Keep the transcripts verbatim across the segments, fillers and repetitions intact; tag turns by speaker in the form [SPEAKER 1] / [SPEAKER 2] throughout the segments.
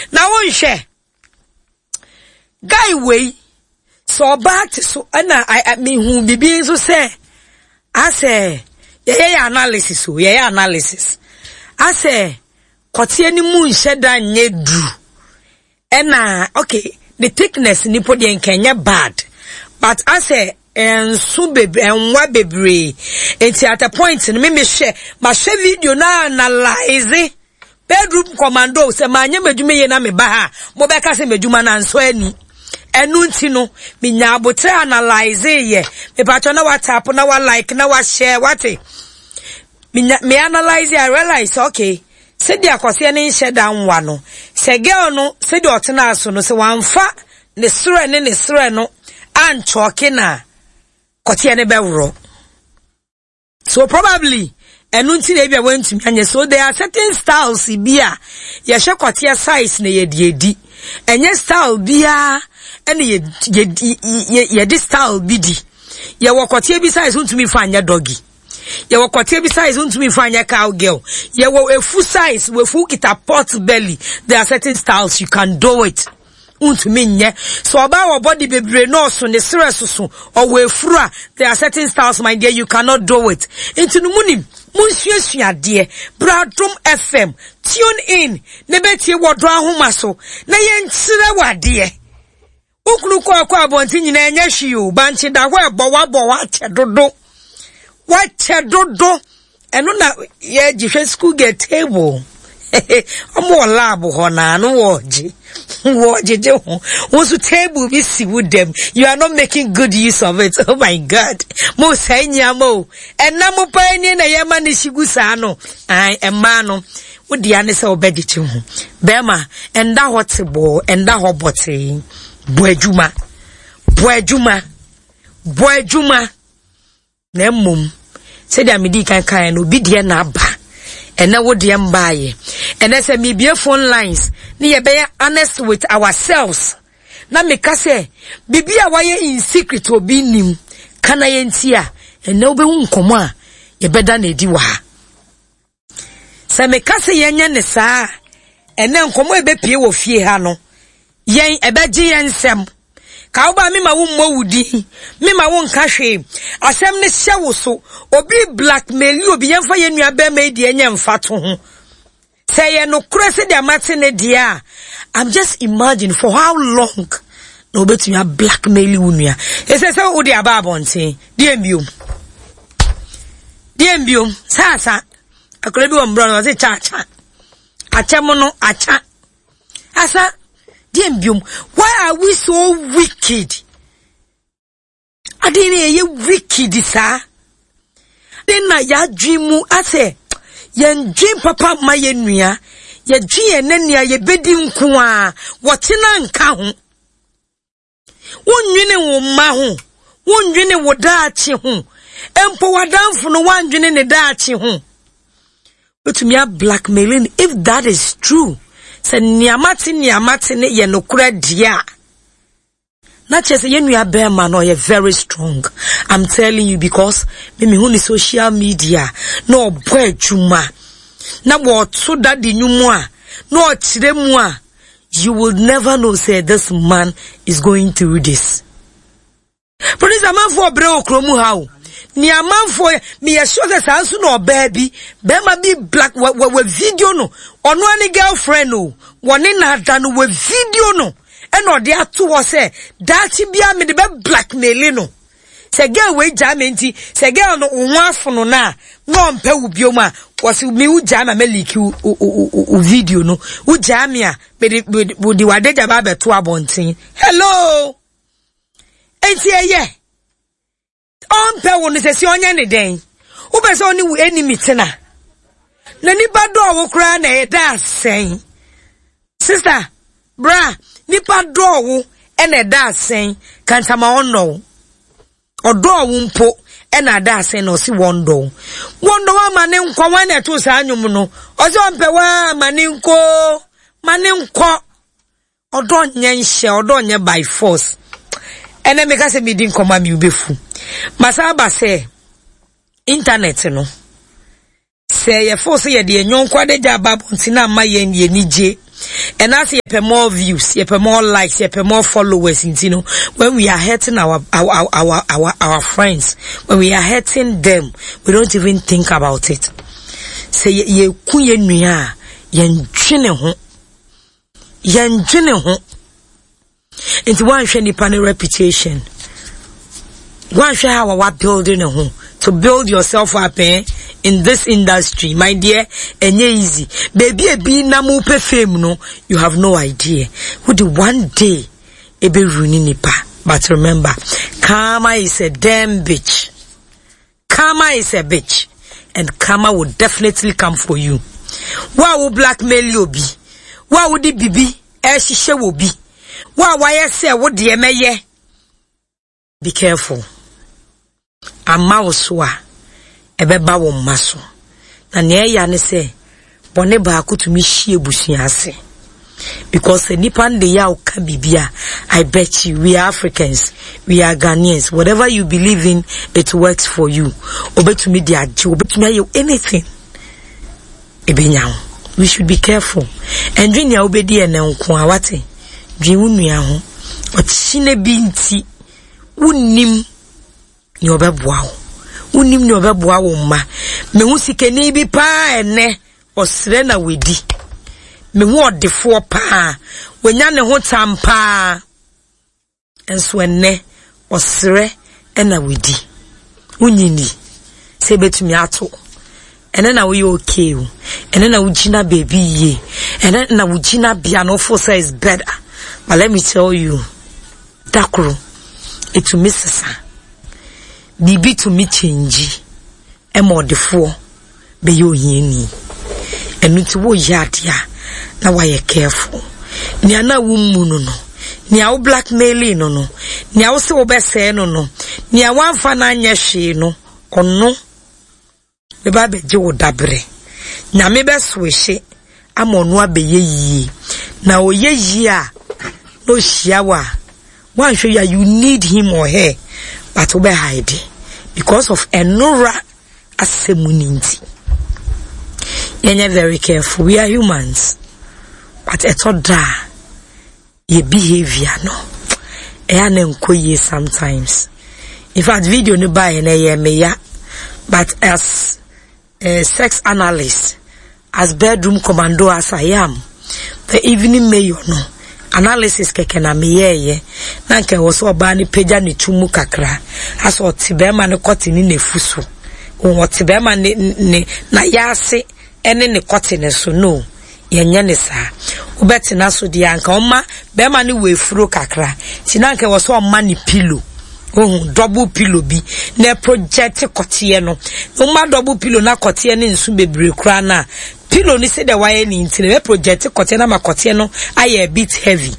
[SPEAKER 1] na won hwe guy way so back so na I me hu bibi so say I say yeah analysis so yeah analysis I say kote ani mu nhye da nye du ena okay the thickness ni po de nkenya bad but I say en so bebre enwa bebre enti at a point me me hwe ma hwe video na analyze bedroom commando se ma nya medwuma ye na me ba ha mo be ka se medwuma na nso ani enu nti no me nya abotre analyze ye me pa cho na WhatsApp na wa like na wa share what me me analyze I realize okay se dia kwase ne nhye da nwa no se girl no se dia otena aso no se wanfa ne sure ne ne sure no an choke na kote ne bewro so probably enu nti na bia wantumi anye so there are certain styles bia ye hwe kote size na ye diedi enye style bia ene ye ye ye this style bidi ye wokote bi size untumi fa anya doggy ye wokote bi size untumi fa anya cow girl ye wo efu size we fu kita pot belly there are certain styles you can do it untumi nye so oba wo body bebre no so ne stress so or we fura there are certain styles my dear you cannot do it into no munim munsuasua de Bradom F M tune in ne betie wodo ahoma so na ye nkyire wade ukunu kwa kwa abonti nyina enya hwiu banchi da ho ebo wabo wa chedodo wa chedodo eno na ye gihwe school get table omo lab ho na no woji woji je ho wonso table bi si with them you are not making good use of it. Oh my god mo sai nyamo enna mo pa ni na ye ma ne shigusa no ai emma no wodi ane se obedi chi ho bema enda hotebo enda hobote boadwuma boadwuma boadwuma na mmom se dia medi kan kan no bi de na aba ena wo de mbaye ena se me bie phone lines ni ye be honest with ourselves na me ka se bibia waye in secret obi nim kana ye ntia ena obe hu nkomo a ye beda na edi wa se me ka se ye nya ne saa ena nkomo ebe pie wo fie ha no yen ebeji yen sem ka oba mi ma wo mmowudi mi ma wo nka hwe asem ne hye wo so obi blackmail obi yen fa yenua be ma di enye mfa to ho say ye no krese dia matene dia I'm just imagine for how long no betu ya blackmail unua e say say wo dia ba abonten die mbiom die mbiom sasa akole bi wo mbro no say cha cha acha mo no acha asa Diembium, why are we so wicked? Adine ye wicked sir. Then na ya dreamu ase yen dream papa ma ye nua ye dwie nenia ye bedi nko a wotina nka ho. Wonnwene wo ma ho, wonnwene wo daachi ho. Empo wadamfo no wannwene ne daachi ho. But me are blackmailing if that is true. Se niamati niamati ne ye nokura dia na chese ye nua be ma no ye very strong. I'm telling you because me me hu ni social media no obo adwuma na wo to dadi nyumu a no okire mu a you will never know say this man is going through this. Police a man for bre okromu how ni amanfo me ye sure say sanso no baby be ma be black we video no ono ani girlfriend no woni na da no we video no e no de ato wo say that bia me de be blackmail no se girl we jamenti se girl no onwafo no na no mpa wo biom a wo se me wo jama me leak u video no wo jamia me de di wadeja ba beto abonten hello enti eye on pe won se si onye ne den wo be se oni wu enemy tena na ni ba do wo kra na e da sen sister bra ni pa do wo e na da sen kan sama onno odo wo mpo e na da sen no si wondo wondo wa mane nkwa wa na to sa anyum no o se on pe wa mane nko mane nko odo nyenhye odo nye by force ene me ka se mi din koma mi ubefu masaba se internet no se ye force ye de enyon kwa de ja babonti na ma ye ye nije And as you pay more views, you pay more likes, you pay more followers, you know, when we are hurting our, our, our, our, our friends, when we are hurting them, we don't even think about it. Say, ye kuye nuya, yen jine ho, yen jine ho. Into one share nipa ne reputation. One share how we building a home. To build yourself up eh, in this industry, my dear, and easy. Baby, a be na mu pe fame no, you have no idea. Who the one day e be ruining nipa. But remember, karma is a damn bitch. Karma is a bitch, and karma will definitely come for you. Why would blackmail you be? Why would it be be? As she will be. Why why I say what the eme? Be careful. Ama oswa ebeba wo maso na ne ya ne se bone ba akutumi hie busuan ase because the nipa nde ya oka bibia. I bet you we are Africans, we are Ghanaians, whatever you believe in, it works for you. Obetumi dia je obetumi ayo anything ebenyawo. We should be careful. And when you obedi ene nko awate dwi wunua ho otine binti unim ni obeboa wo unim ni obeboa wo ma me hu sikeni bi pa ene osre na wedi me hu odefo pa wenya ne ho tampa enso ene osre ena wedi unyini se betumi ato ene na we okay o ene na ugina baby ye ene na ugina bia no for say is better. But let me tell you, dakro it to miss bibi to me change e mo defo be yo hieni enu ti wo yadia na wa ye careful ni ana wo mu no no ni a wo blackmail no no ni a wo se wo be se no no ni a wanfa na anya hwe no ono be ba be je wo dabre na me be swehye amonu abeye yi na oye yi a no shiawa one show ya you need him or her but obe hide because of enora asemuninti. You're very careful. We are humans, but eto da your behavior no e anenkoye sometimes. In fact, video no buy na ye me ya, but as a sex analyst, as bedroom commando as I am, the evening mayor no analysis keke na meyeye na nke wo so oba ni peja ni tumu kakra aso otibema ne koti ni nefuso wo otibema ni ni na yase ene ne koti ne so no yenye ne sa obeti na so dia nka oma bema ni wefuro kakra ti na nke wo so oma ni pillow oh double pillow bi na project kotie no oma double pillow na kotie ne nsu bebre kra na pillow ni say the wire ni ntine me project kote na makote no aye a bit heavy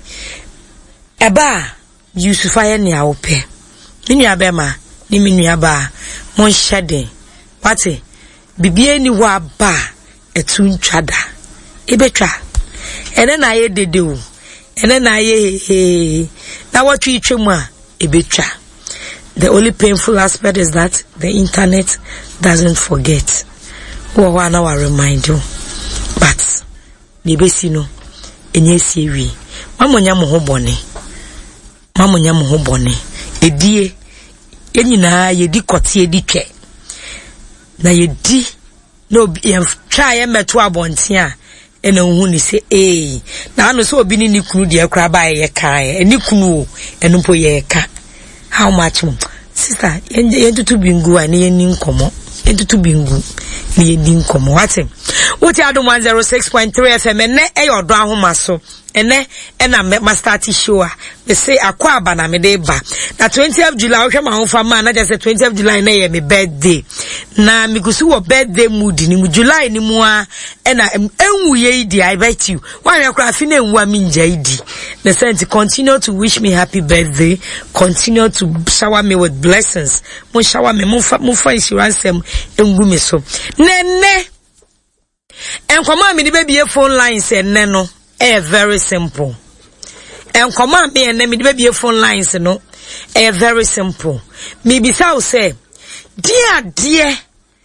[SPEAKER 1] eba Yusufa ni awope ni nua be ma ni mi nua ba mon shade wate bibie ni wa ba etu ntwada ebetwa ene na aye dedewu ene na aye na watu itwemu a ebetwa. The only painful aspect is that the internet doesn't forget. Wo wa na wa remind you. But nebesi no enye siewi mamonya mo ho bone mamonya mo ho bone edie enyina yedi kote edi twe na yedi no ye try ye meto abonte a ena hu ni se eh na ano so obi ni ni kunu de akra ba ye kan eni kunu enu po ye ka how much sister ye tutu bingu ani eni nkomo entutu bingu ni yedi nkomo wate wote adom one oh six point three F M ene e yodo ahoma so ene ena ma start show a me say akwa aba na me de ba na twentieth of July ohwe ma hofa ma na just twentieth of July na ye me birthday na me gusu wo birthday mood ni mu July ni mu a ena enwu ye idi I bet you wan yakra afi na enwu ami nja idi the sense continue to wish me happy birthday, continue to shower me with blessings, mo shower me mo fa mo fa insurance em engu me so nene enkoma me ni baby phone lines enne no eh very simple. Enkoma me enne me ni baby phone lines no eh very simple. Me bisa o say dear dear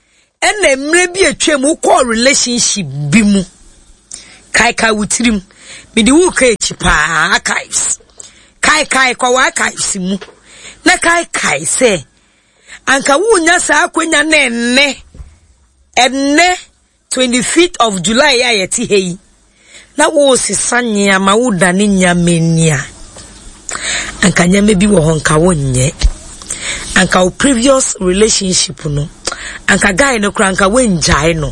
[SPEAKER 1] enne mre bi atwam ko relationship bi mu kai kai wutirim me di wo ka chipa archives kai kai kwa archives mu na kai kai se anka wo nya sa akwenya na enne enne twenty-fifth of July ya yeti hei na wo sisanye ama wo dane nyamenia anka nyame bi wo honka wonye anka wo previous relationship no anka guy no kra anka wenjai no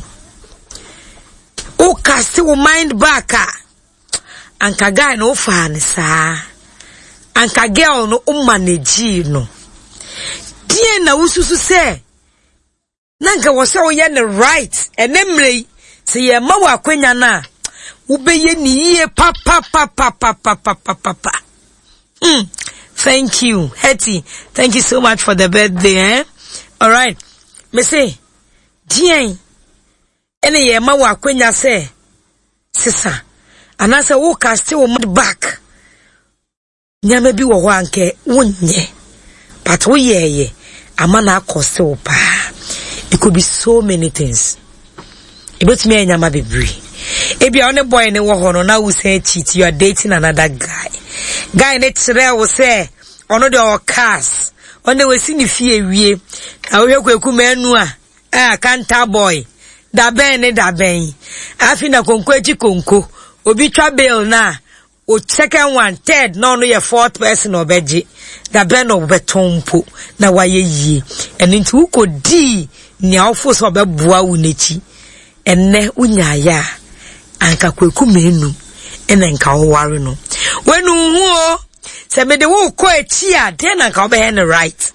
[SPEAKER 1] o cast wo mind back anka guy no fa ne saa anka girl no o manage no die na wususu se nanka wo se wo ye ne right enemrei se ye ma wa kwenya na wo be ye ni ye pa pa pa pa pa pa pa pa pa. Mm. Thank you, Hetty. Thank you so much for the birthday, eh? All right. Me say, Dien, ene ye ma wa kwenya se, sisa, anase wo kaste wo mad back. Nyame bi wo ho anke wonye. But wo ye ye, amana akoste wo pa. It could be so many things. Ibet me nyama bebre. Ebi a one boy ne wo ho no na wo say cheat, you are dating another guy. Guy ne tere wo say ono de o cars. One we si ni fie wie. Na wo hweku manu a ah kanta boy. Da ben ne da ben. Afi na konko echi konko. Obi twa bail na o second one third no no ye fourth person obeji. Da ben no betompo na waye yie. Eni nti wo kodi ni awfo so beboa wo nechi. Enne unya ya anka kweku menu ene nka wo ware no. Wenu hu se me de wo ko echi a den na nka obe ne right.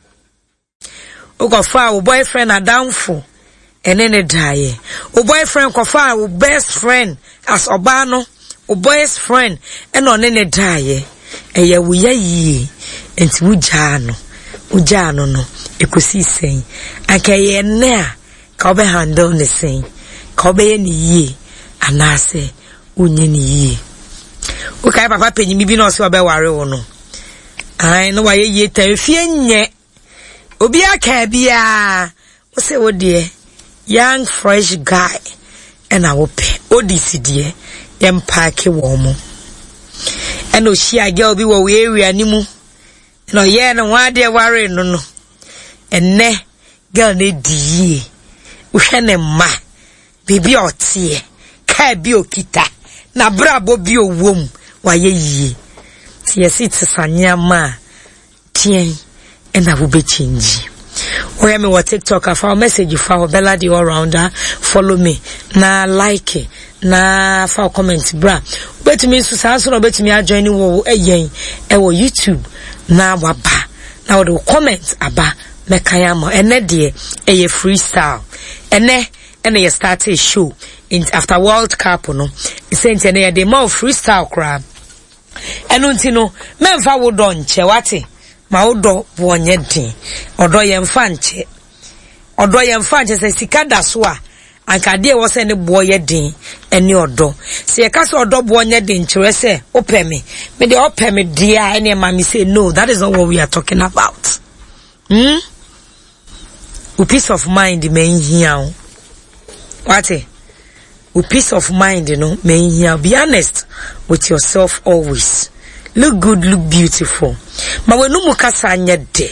[SPEAKER 1] O go fa wo boyfriend adamfo ene ne daye. O boyfriend ko fa wo best friend as obano. O boy's friend ene one ne daye. Eye wo yayi enti wo jano. Wo jano no ekosi sen. Anka ye ne a ka obe handle ne sen. Ka obe ye ni yi anase unye ni yi. O kai papa penyimi bi no se obe ware wo no. Ai no waye ye tan fie nye. Obi aka bia o se wo de young fresh guy and I will pay odisi de yem park wo mo. And o shia girl bi wo area ni mu. No ye no wa de ware no no. Enne girl ne di. Wo hwe ne ma. Bibi otie. Ka bi okita. Na brabo bi owom. Waye yi. Ti yesi tsanya ma. Tien. And I will be changing. Or me what TikTok I found message you for Bella the all rounder. Follow me. Na like it. Na for comment bra. Bet me so sanso no bet me a join wo eyen e wo YouTube na waba. Na wo comment aba mekaya mo. Ene de e freestyle. Ene ene ye start a show in after World Cup no. E say ene de more freestyle crab. Eno ntino memfa wo don che wate. Ma odo wonye din odo ye mfa nche odo ye mfa nche se sika da so a anka de wo se ne bo ye din eni odo se ye ka so odo bo onye din kire se opemi me de opemi dia eni ma me say no, that is not what we are talking about. Hmm u peace of mind me here what u peace of mind no me here. Be honest with yourself always. Look good, look beautiful. Ma wenu mukasa anya de.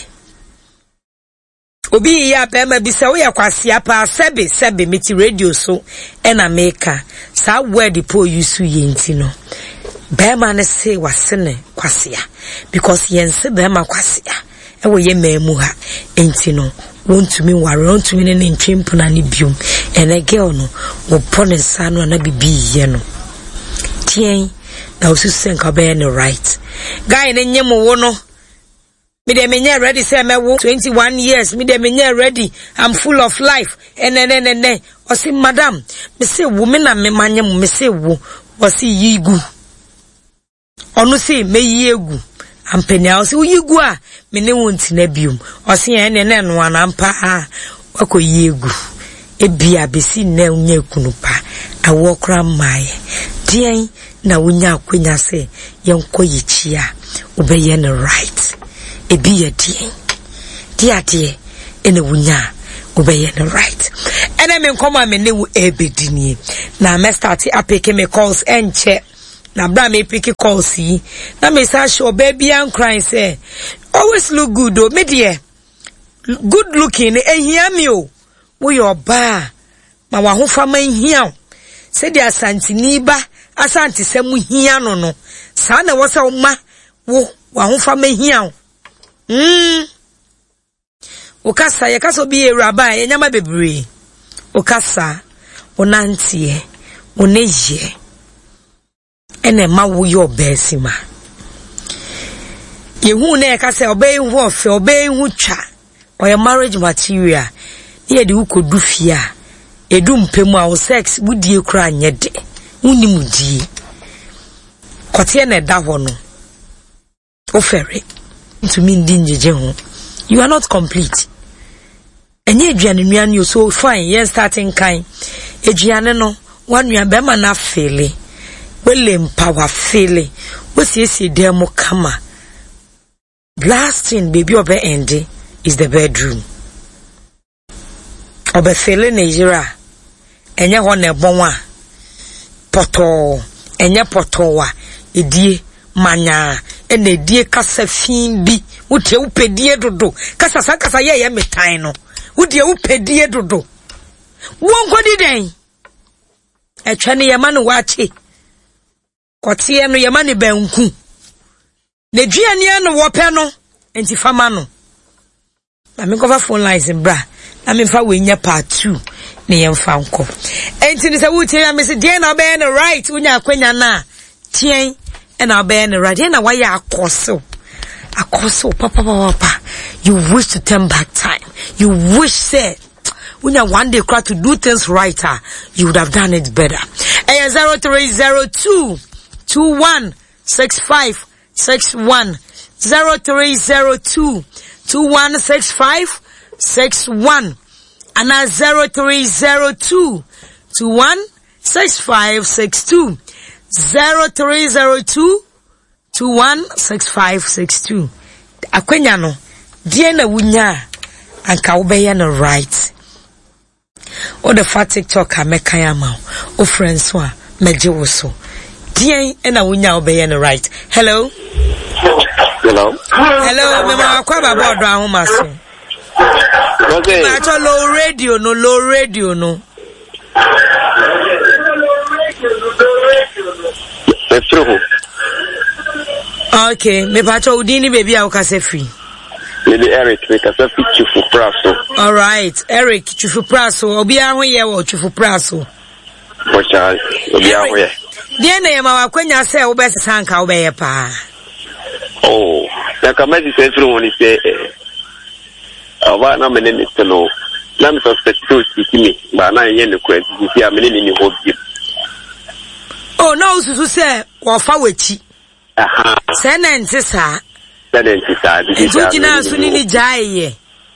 [SPEAKER 1] Obi ya pema bisa we yakwasi apa sebe sebe meti radio so ena meka. Sa word po yusu yenti no. Bema ne se wasene kwasia. Because yense bema kwasia. Ewe ye memu ha. Enti no. Won't me worry, won't me ne ntwempu na ne biom. Ene girl no. Wo pone sa no na bibi ye no. Tien. Na usu senka be no right. Guy ne nyemo wo no. Me de menye ready say me wo twenty-one years. Me de menye ready. I'm full of life. And and and and. O si madam, me say woman na me manye mu me say wo. O si yigu. Onu say me yegu. Ampenya o si yigu a me ne wonti na biom. O si en ne no anampa a wako yegu. Ebia besi na unye kunu pa. Awo kra mai. Dien na unya kwenya se yenko yichia obeye ne right ebi ye dien dia die ene unya obeye ne right ene me nkoma me ne wu ebedini na me start apeke me calls enche na bra me pick calls yi na me say show baby and crying say always look good o me dear good looking eh hia me o wo your ba ma wa ho fa man hia se dia santini ba asante semu hia no no sa na wo se ma wo wa ho fa man hia mm okasa ye kaso bi ewraba ye nyama bebre okasa onantie oneje ene ma wo yo besima yehu na ekasa obey hu ofe obey hu twa oya marriage material ye de ukodu fia edu mpemu a sex budie kura nyede uni mudie kote na da ho no ofere ntumi ndi njeje ho you are not complete enye aduane nuane you so fine yes starting kind aduane no one nua be ma na fele wele empower fele wosiesi dem kama blasting baby obe end is the bedroom obe fele Nigeria enye ho na ebonwa poto enye poto wa edie manya ene edie kasa fin bi wote upedie dodo kasa sakasa ye ye metan no wote upedie dodo wonko di den etwa ne ye ma no wache kotie no ye ma ne banku ne duane anu wo pe no enti fama no na me cover phone lines bra na me fa wenya part two ne ye mfa nko enti ne se wote ya me se die na obe no right unya akwanya na tien and I'll be in the right. Now, why you akoso? Akoso, papa, papa. You wish to turn back time. You wish, say, when you one day try to do things righter, you would have done it better. And zero three zero two two one six five six one zero three zero two two one six five six one and zero three zero two two one six five six two. Zero three zero two two one six five six two. Akwenya no die na wunya anka obeye no right. O the fat TikTok ameka ya ma o friends wa meje wo so. Die na wunya obeye no right. Hello.
[SPEAKER 2] Hello.
[SPEAKER 1] Hello, me ma kwa baba odo ahoma so.
[SPEAKER 2] Okay.
[SPEAKER 1] Ma to low radio no low radio no.
[SPEAKER 2] That's true.
[SPEAKER 1] Okay, me pacho udini baby a ukase free.
[SPEAKER 2] Maybe Eric, me kasa fi Chifu Praso.
[SPEAKER 1] All right, Eric, Chifu Praso, obi a ho ye wo Chifu Praso.
[SPEAKER 2] Bocha, obi a ho ye.
[SPEAKER 1] Die na ye ma wakwanya se wo be sesanka wo be ye pa.
[SPEAKER 2] Oh, na kama di se free woni se eh. Aba na me ne me no. Na me suspect to speak me, ba na ye ne kwa di fi a me ne ni hobi.
[SPEAKER 1] Oh, no, Susu say, or Fawachi.
[SPEAKER 2] Aha.
[SPEAKER 1] Send and sister.
[SPEAKER 2] Send and sister.
[SPEAKER 1] Jujina Sunini Jai.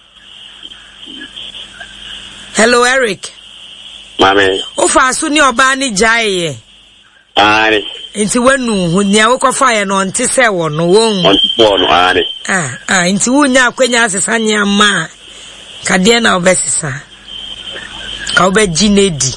[SPEAKER 1] Hello, Eric.
[SPEAKER 2] Mame.
[SPEAKER 1] Oh, Fasuni or Bani Jai.
[SPEAKER 2] Aye.
[SPEAKER 1] Into when you never fire no until say one no one.
[SPEAKER 2] One, aye.
[SPEAKER 1] Ah, ah, into Wunya Quenya Sanya Ma. Kadiana Obesisa. Kaube Ginedi.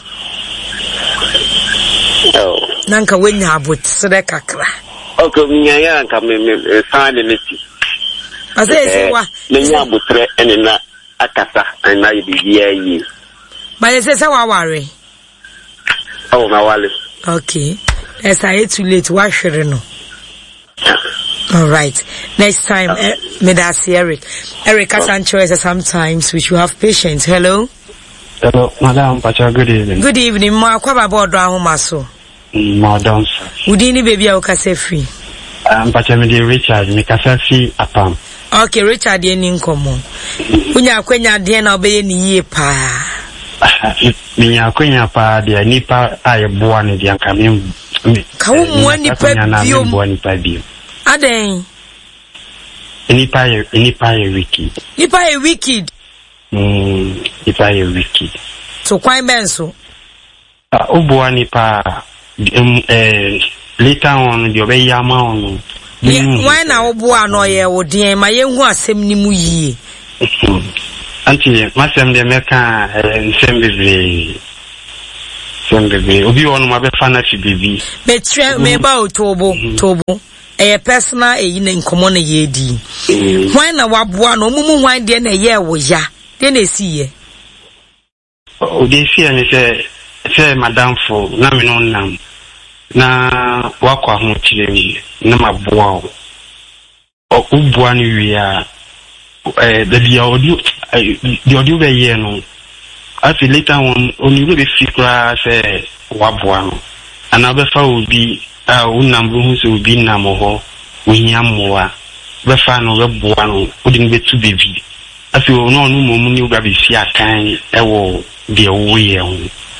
[SPEAKER 2] Oh.
[SPEAKER 1] Nanka wenya abot sere kakra.
[SPEAKER 2] Okay, minya ya nka me me sane meti.
[SPEAKER 1] Ase ese wa.
[SPEAKER 2] Menya abotre ene na akasa na yibia yi.
[SPEAKER 1] Ba ese se wa ware.
[SPEAKER 2] Oh, na wale.
[SPEAKER 1] Okay. Esa e too late wa hwere no. All right. Next time, uh, eh, Medasi Eric. Eric Asancho is sometimes we should have patience. Hello.
[SPEAKER 3] Hello, Madam Pacha, good evening.
[SPEAKER 1] Good evening, ma kwa babo do ahoma so.
[SPEAKER 3] Madam.
[SPEAKER 1] Udini baby a ukase free.
[SPEAKER 3] Um Pacha me dey Richard, me kasa fi apam.
[SPEAKER 1] Okay, Richard ye ni nkomo. Unya akwenya de na obeye ni yie pa.
[SPEAKER 3] Me akwenya pa de nipa aye boa ne de anka me.
[SPEAKER 1] Ka wo mu nipa bio.
[SPEAKER 3] Boa nipa bio.
[SPEAKER 1] Aden.
[SPEAKER 3] Nipa ye nipa ye wicked.
[SPEAKER 1] Nipa ye wicked.
[SPEAKER 3] Mm, nipa ye wicked.
[SPEAKER 1] So kwan benso.
[SPEAKER 3] Ah, oboa nipa um eh later on the obey yama on.
[SPEAKER 1] Why na oboa no ye wo den ma ye hu asem ni mu yie.
[SPEAKER 3] Anti masem de meka nsem bebre. Send the Obi on my fantasy baby.
[SPEAKER 1] Me tre me ba Tobo Tobo. A personal e in common ye di. Why na wabua no mumu wine de na ye wo ya. De na si ye.
[SPEAKER 3] O de si ani say say madam for na me no nam. Na wakwa ho kire ni na maboa o. O ubua ni wi a eh the dia audio the audio be ye no. Afi later on oni we be fikra say waboa no. Ana be fa obi a unam hu so obi nam ho wohiamoa be fa no be boa no odin be tu bebi. Afi o no no mo mu ni uga be fi akan e wo de wo ye ho.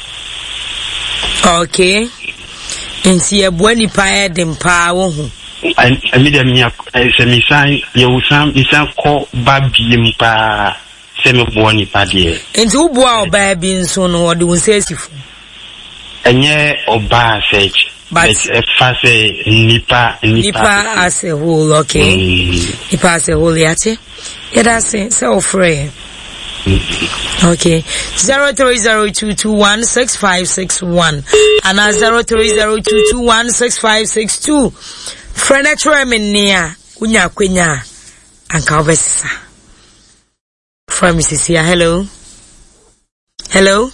[SPEAKER 1] Okay. Nti ye boa ni pa e dem pa wo hu.
[SPEAKER 3] I made a mia se mi san ye wo san mi san ko ba biem pa se me boa ni pa de.
[SPEAKER 1] Nti wo boa oba bi nso no wo de wo sesifu.
[SPEAKER 3] Enye oba search. But if I say nipa
[SPEAKER 1] nipa as a whole, okay. Mm. Nipa as a whole, yati. Yeah, that's it. So free. Mm. Okay. Zero three zero two two one six five six one and a zero three zero two two one six five six two. Furniture minia unya kwenya anka obesa. From Missus Here. Hello. Hello.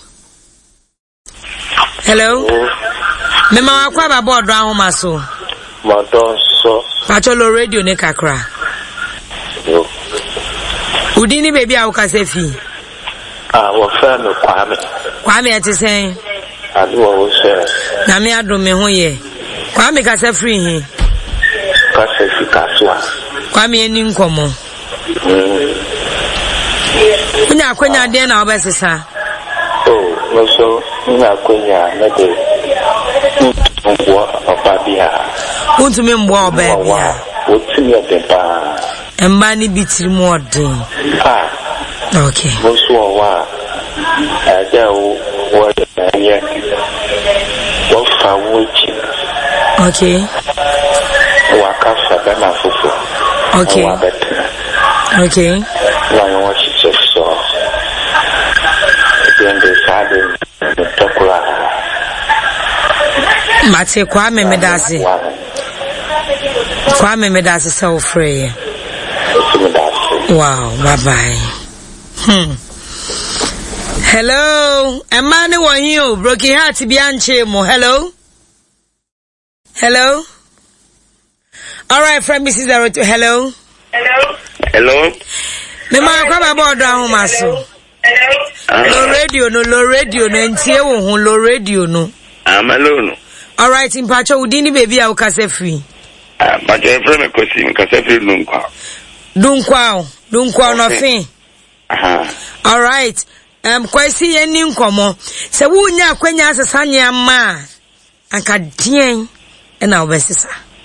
[SPEAKER 1] Hello. Hello. Mema wakwa ba board ran homa so.
[SPEAKER 4] Madon so.
[SPEAKER 1] Patolo radio ne kakra.
[SPEAKER 4] Yo.
[SPEAKER 1] Udini baby a ukase fi.
[SPEAKER 4] Ah, wo fa no Kwame.
[SPEAKER 1] Kwame ati sen.
[SPEAKER 4] Adu wo se.
[SPEAKER 1] Na me ado me ho ye. Kwame kase free hi.
[SPEAKER 4] Kase fi kaswa.
[SPEAKER 1] Kwame eni nkomo.
[SPEAKER 4] Mm.
[SPEAKER 1] Unya kwenya de na obesesa.
[SPEAKER 4] Oh, no so, unya kwenya na de. Mwa obabia.
[SPEAKER 1] Untumi mwa obabia.
[SPEAKER 4] Utumi odepa.
[SPEAKER 1] Emba ni bitiri mu odin.
[SPEAKER 4] Ah.
[SPEAKER 1] Okay.
[SPEAKER 4] Moso wa. Aja wo wo ye. Wo fa wo chi.
[SPEAKER 1] Okay.
[SPEAKER 4] Wa ka fa bana fufu.
[SPEAKER 1] Okay. Okay.
[SPEAKER 4] Wa yo chi so. Then the side the tokura.
[SPEAKER 1] Mate Kwame medasi. Kwame medasi so free. Wow, bye bye. Hmm. Hello, Emani Wahio, Broken Heart Bianche mo. Hello. Hello. All right, friend Missus Zero two. Hello.
[SPEAKER 2] Hello. Hello.
[SPEAKER 1] Me ma kwa ba board ran homa so. Hello. Low radio no, low radio no, ntie wo hu low radio no.
[SPEAKER 2] I'm alone.
[SPEAKER 1] All right, in Pacho, udini baby a ukase free.
[SPEAKER 2] Ah, but your friend a question, ukase free dunkwa.
[SPEAKER 1] Dunkwa, dunkwa no fin.
[SPEAKER 2] Aha.
[SPEAKER 1] All right. Um, kwesi ye ni nkomo. Se wu nya kwenya asesa nya ma. Anka dien e na obesesa.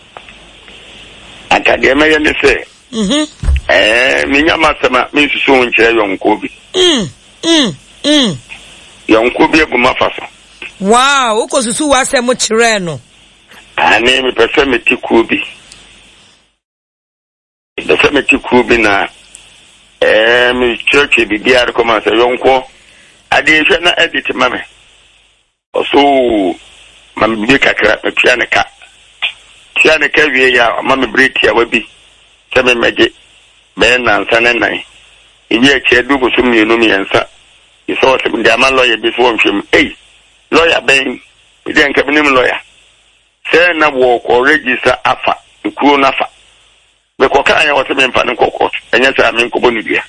[SPEAKER 2] Anka de me ye ne se.
[SPEAKER 1] Mhm.
[SPEAKER 2] Eh, mi nya masema, mi susu nkyere yonko bi.
[SPEAKER 1] Mm. Mm. Mm.
[SPEAKER 2] Yonko bi eguma faso.
[SPEAKER 1] Wow, uko susu wase mo chire no.
[SPEAKER 2] Ani mi pese me tikuo bi. Pese me tikuo bi na eh mi church bi dia rekoma se yonko ade hwe na edit mame. Oso mam bi kakra me tua ne ka. Tua ne ka wie ya mame breti ya wabi. Se me meje be na nsa ne nan. Ibi e che du boso mi no mi ensa. Iso se ndi ama lawyer bi so wonhwem. Eh lawyer ben ide nka binim lawyer say na wo ko register afa ikuru na afa be ko kan ya wote me mfa ne kokot enya sa me nkobo ni bia.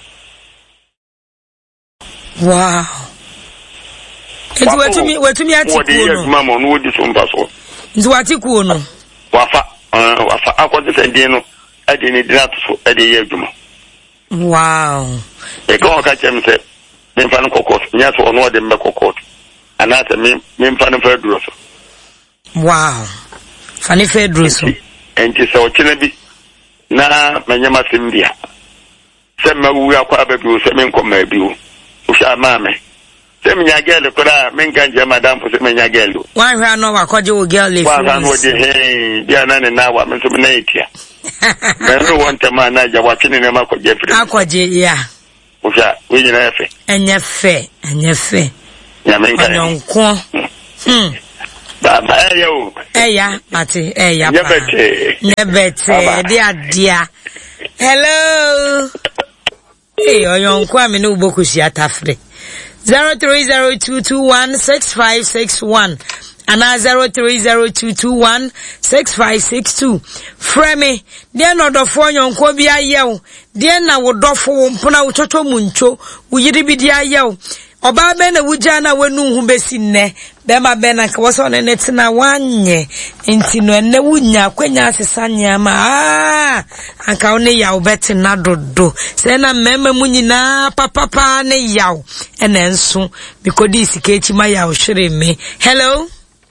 [SPEAKER 1] Wow. Enti wetumi wetumi atiku no.
[SPEAKER 2] Wo de mama no wodi so mba so.
[SPEAKER 1] Enti watiku no.
[SPEAKER 2] Wafa wafa akwode sendin no ade ni drat so ade ye adwuma.
[SPEAKER 1] Wow.
[SPEAKER 2] E ko ka chem se me mfa ne kokot nya so no de me kokot. Anata me me mfa ne fa duro so.
[SPEAKER 1] Wow. Fani fa duro so.
[SPEAKER 2] Enti se o kene bi na manyama simbia. Se mawu akwa ba bi o se me nkoma bi o. O sha mame. Se me nya girl ko da me nganje madam fo se me nya girl.
[SPEAKER 1] Wa hwa no wakoje o girl le.
[SPEAKER 2] Wa hwa no de he bia na ne na wa me so me na etia. Me no want ma na ja wa twene ne makoje firi.
[SPEAKER 1] Akoje ya.
[SPEAKER 2] O sha we nyina efe.
[SPEAKER 1] Enye fe, enye fe.
[SPEAKER 2] Ya me nka.
[SPEAKER 1] Onko. Hmm.
[SPEAKER 2] Baba eyo.
[SPEAKER 1] Eya, mate, eya pa.
[SPEAKER 2] Nyebete.
[SPEAKER 1] Nyebete, dia dia. Hello. Hey, oyonko amene ubokushi atafre. zero three zero two two one six five six one and zero three zero two two one six five six two. Frame, dear no do for yonko bi ayew. Dear na wo dofo wo mpona wo chocho muncho, wo yiri bi dia ayew. Oba be na wujana wenu hu besi nne be ma be na wo so ne netina wanye nti no enne wunya kwanya asesa nyama ah anka one yawo beti na dodo se na mema mu nyina papa pa ne yawo ene nso bikodi sikechi ma yawo hwere me. Hello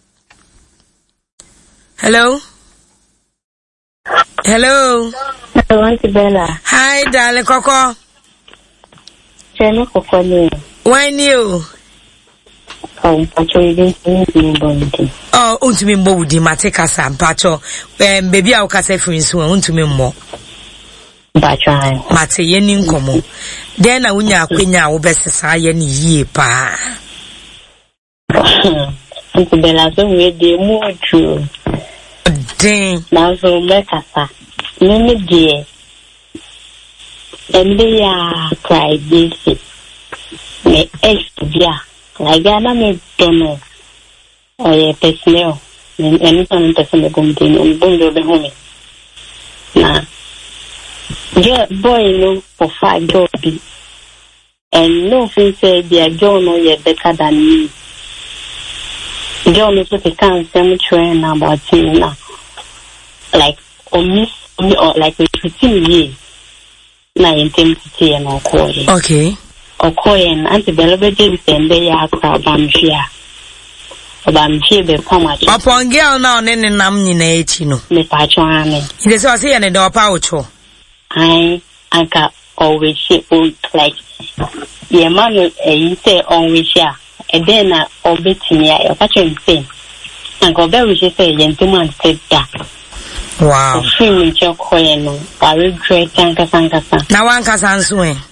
[SPEAKER 1] hello hello
[SPEAKER 5] hello Auntie Bella.
[SPEAKER 1] Hi darling Koko.
[SPEAKER 5] Chene Koko ni.
[SPEAKER 1] When you
[SPEAKER 5] oh pacho idin ni bonti
[SPEAKER 1] oh untumi mbo wudi mateka sa pacho em baby a ukase free nso untumi mmo
[SPEAKER 5] pacho ai
[SPEAKER 1] mate ye ni nkomo den na wunya akwenya wo besesa ye ni yie pa
[SPEAKER 5] Auntie Bella so we de mu oju
[SPEAKER 1] den
[SPEAKER 5] na so me kasa me me die embe ya cry this me estia la gana me tono oye pesneo en en tan pesne gomdin un bondo be homi na je boy no for five jobi and no fin say dia John no ye better than me John so ke kan sem train na about him na like omi or like we fifteen years na intensity and all
[SPEAKER 1] okay
[SPEAKER 5] Okoyen Auntie Bella be sende ya akra bamhia. Obamhia be poma chi.
[SPEAKER 1] Upon girl now nene nam nyina echi no.
[SPEAKER 5] Me pa cho ame.
[SPEAKER 1] Ide so say ne do pa ucho.
[SPEAKER 5] Ai anka always she like ye man e say always ya. E den na obetimi ya e pa cho nse. Anka obe we say ye ntuma step da.
[SPEAKER 1] Wow.
[SPEAKER 5] Film cho koyen no. I regret anka sanka san.
[SPEAKER 1] Na wan kasa nso e.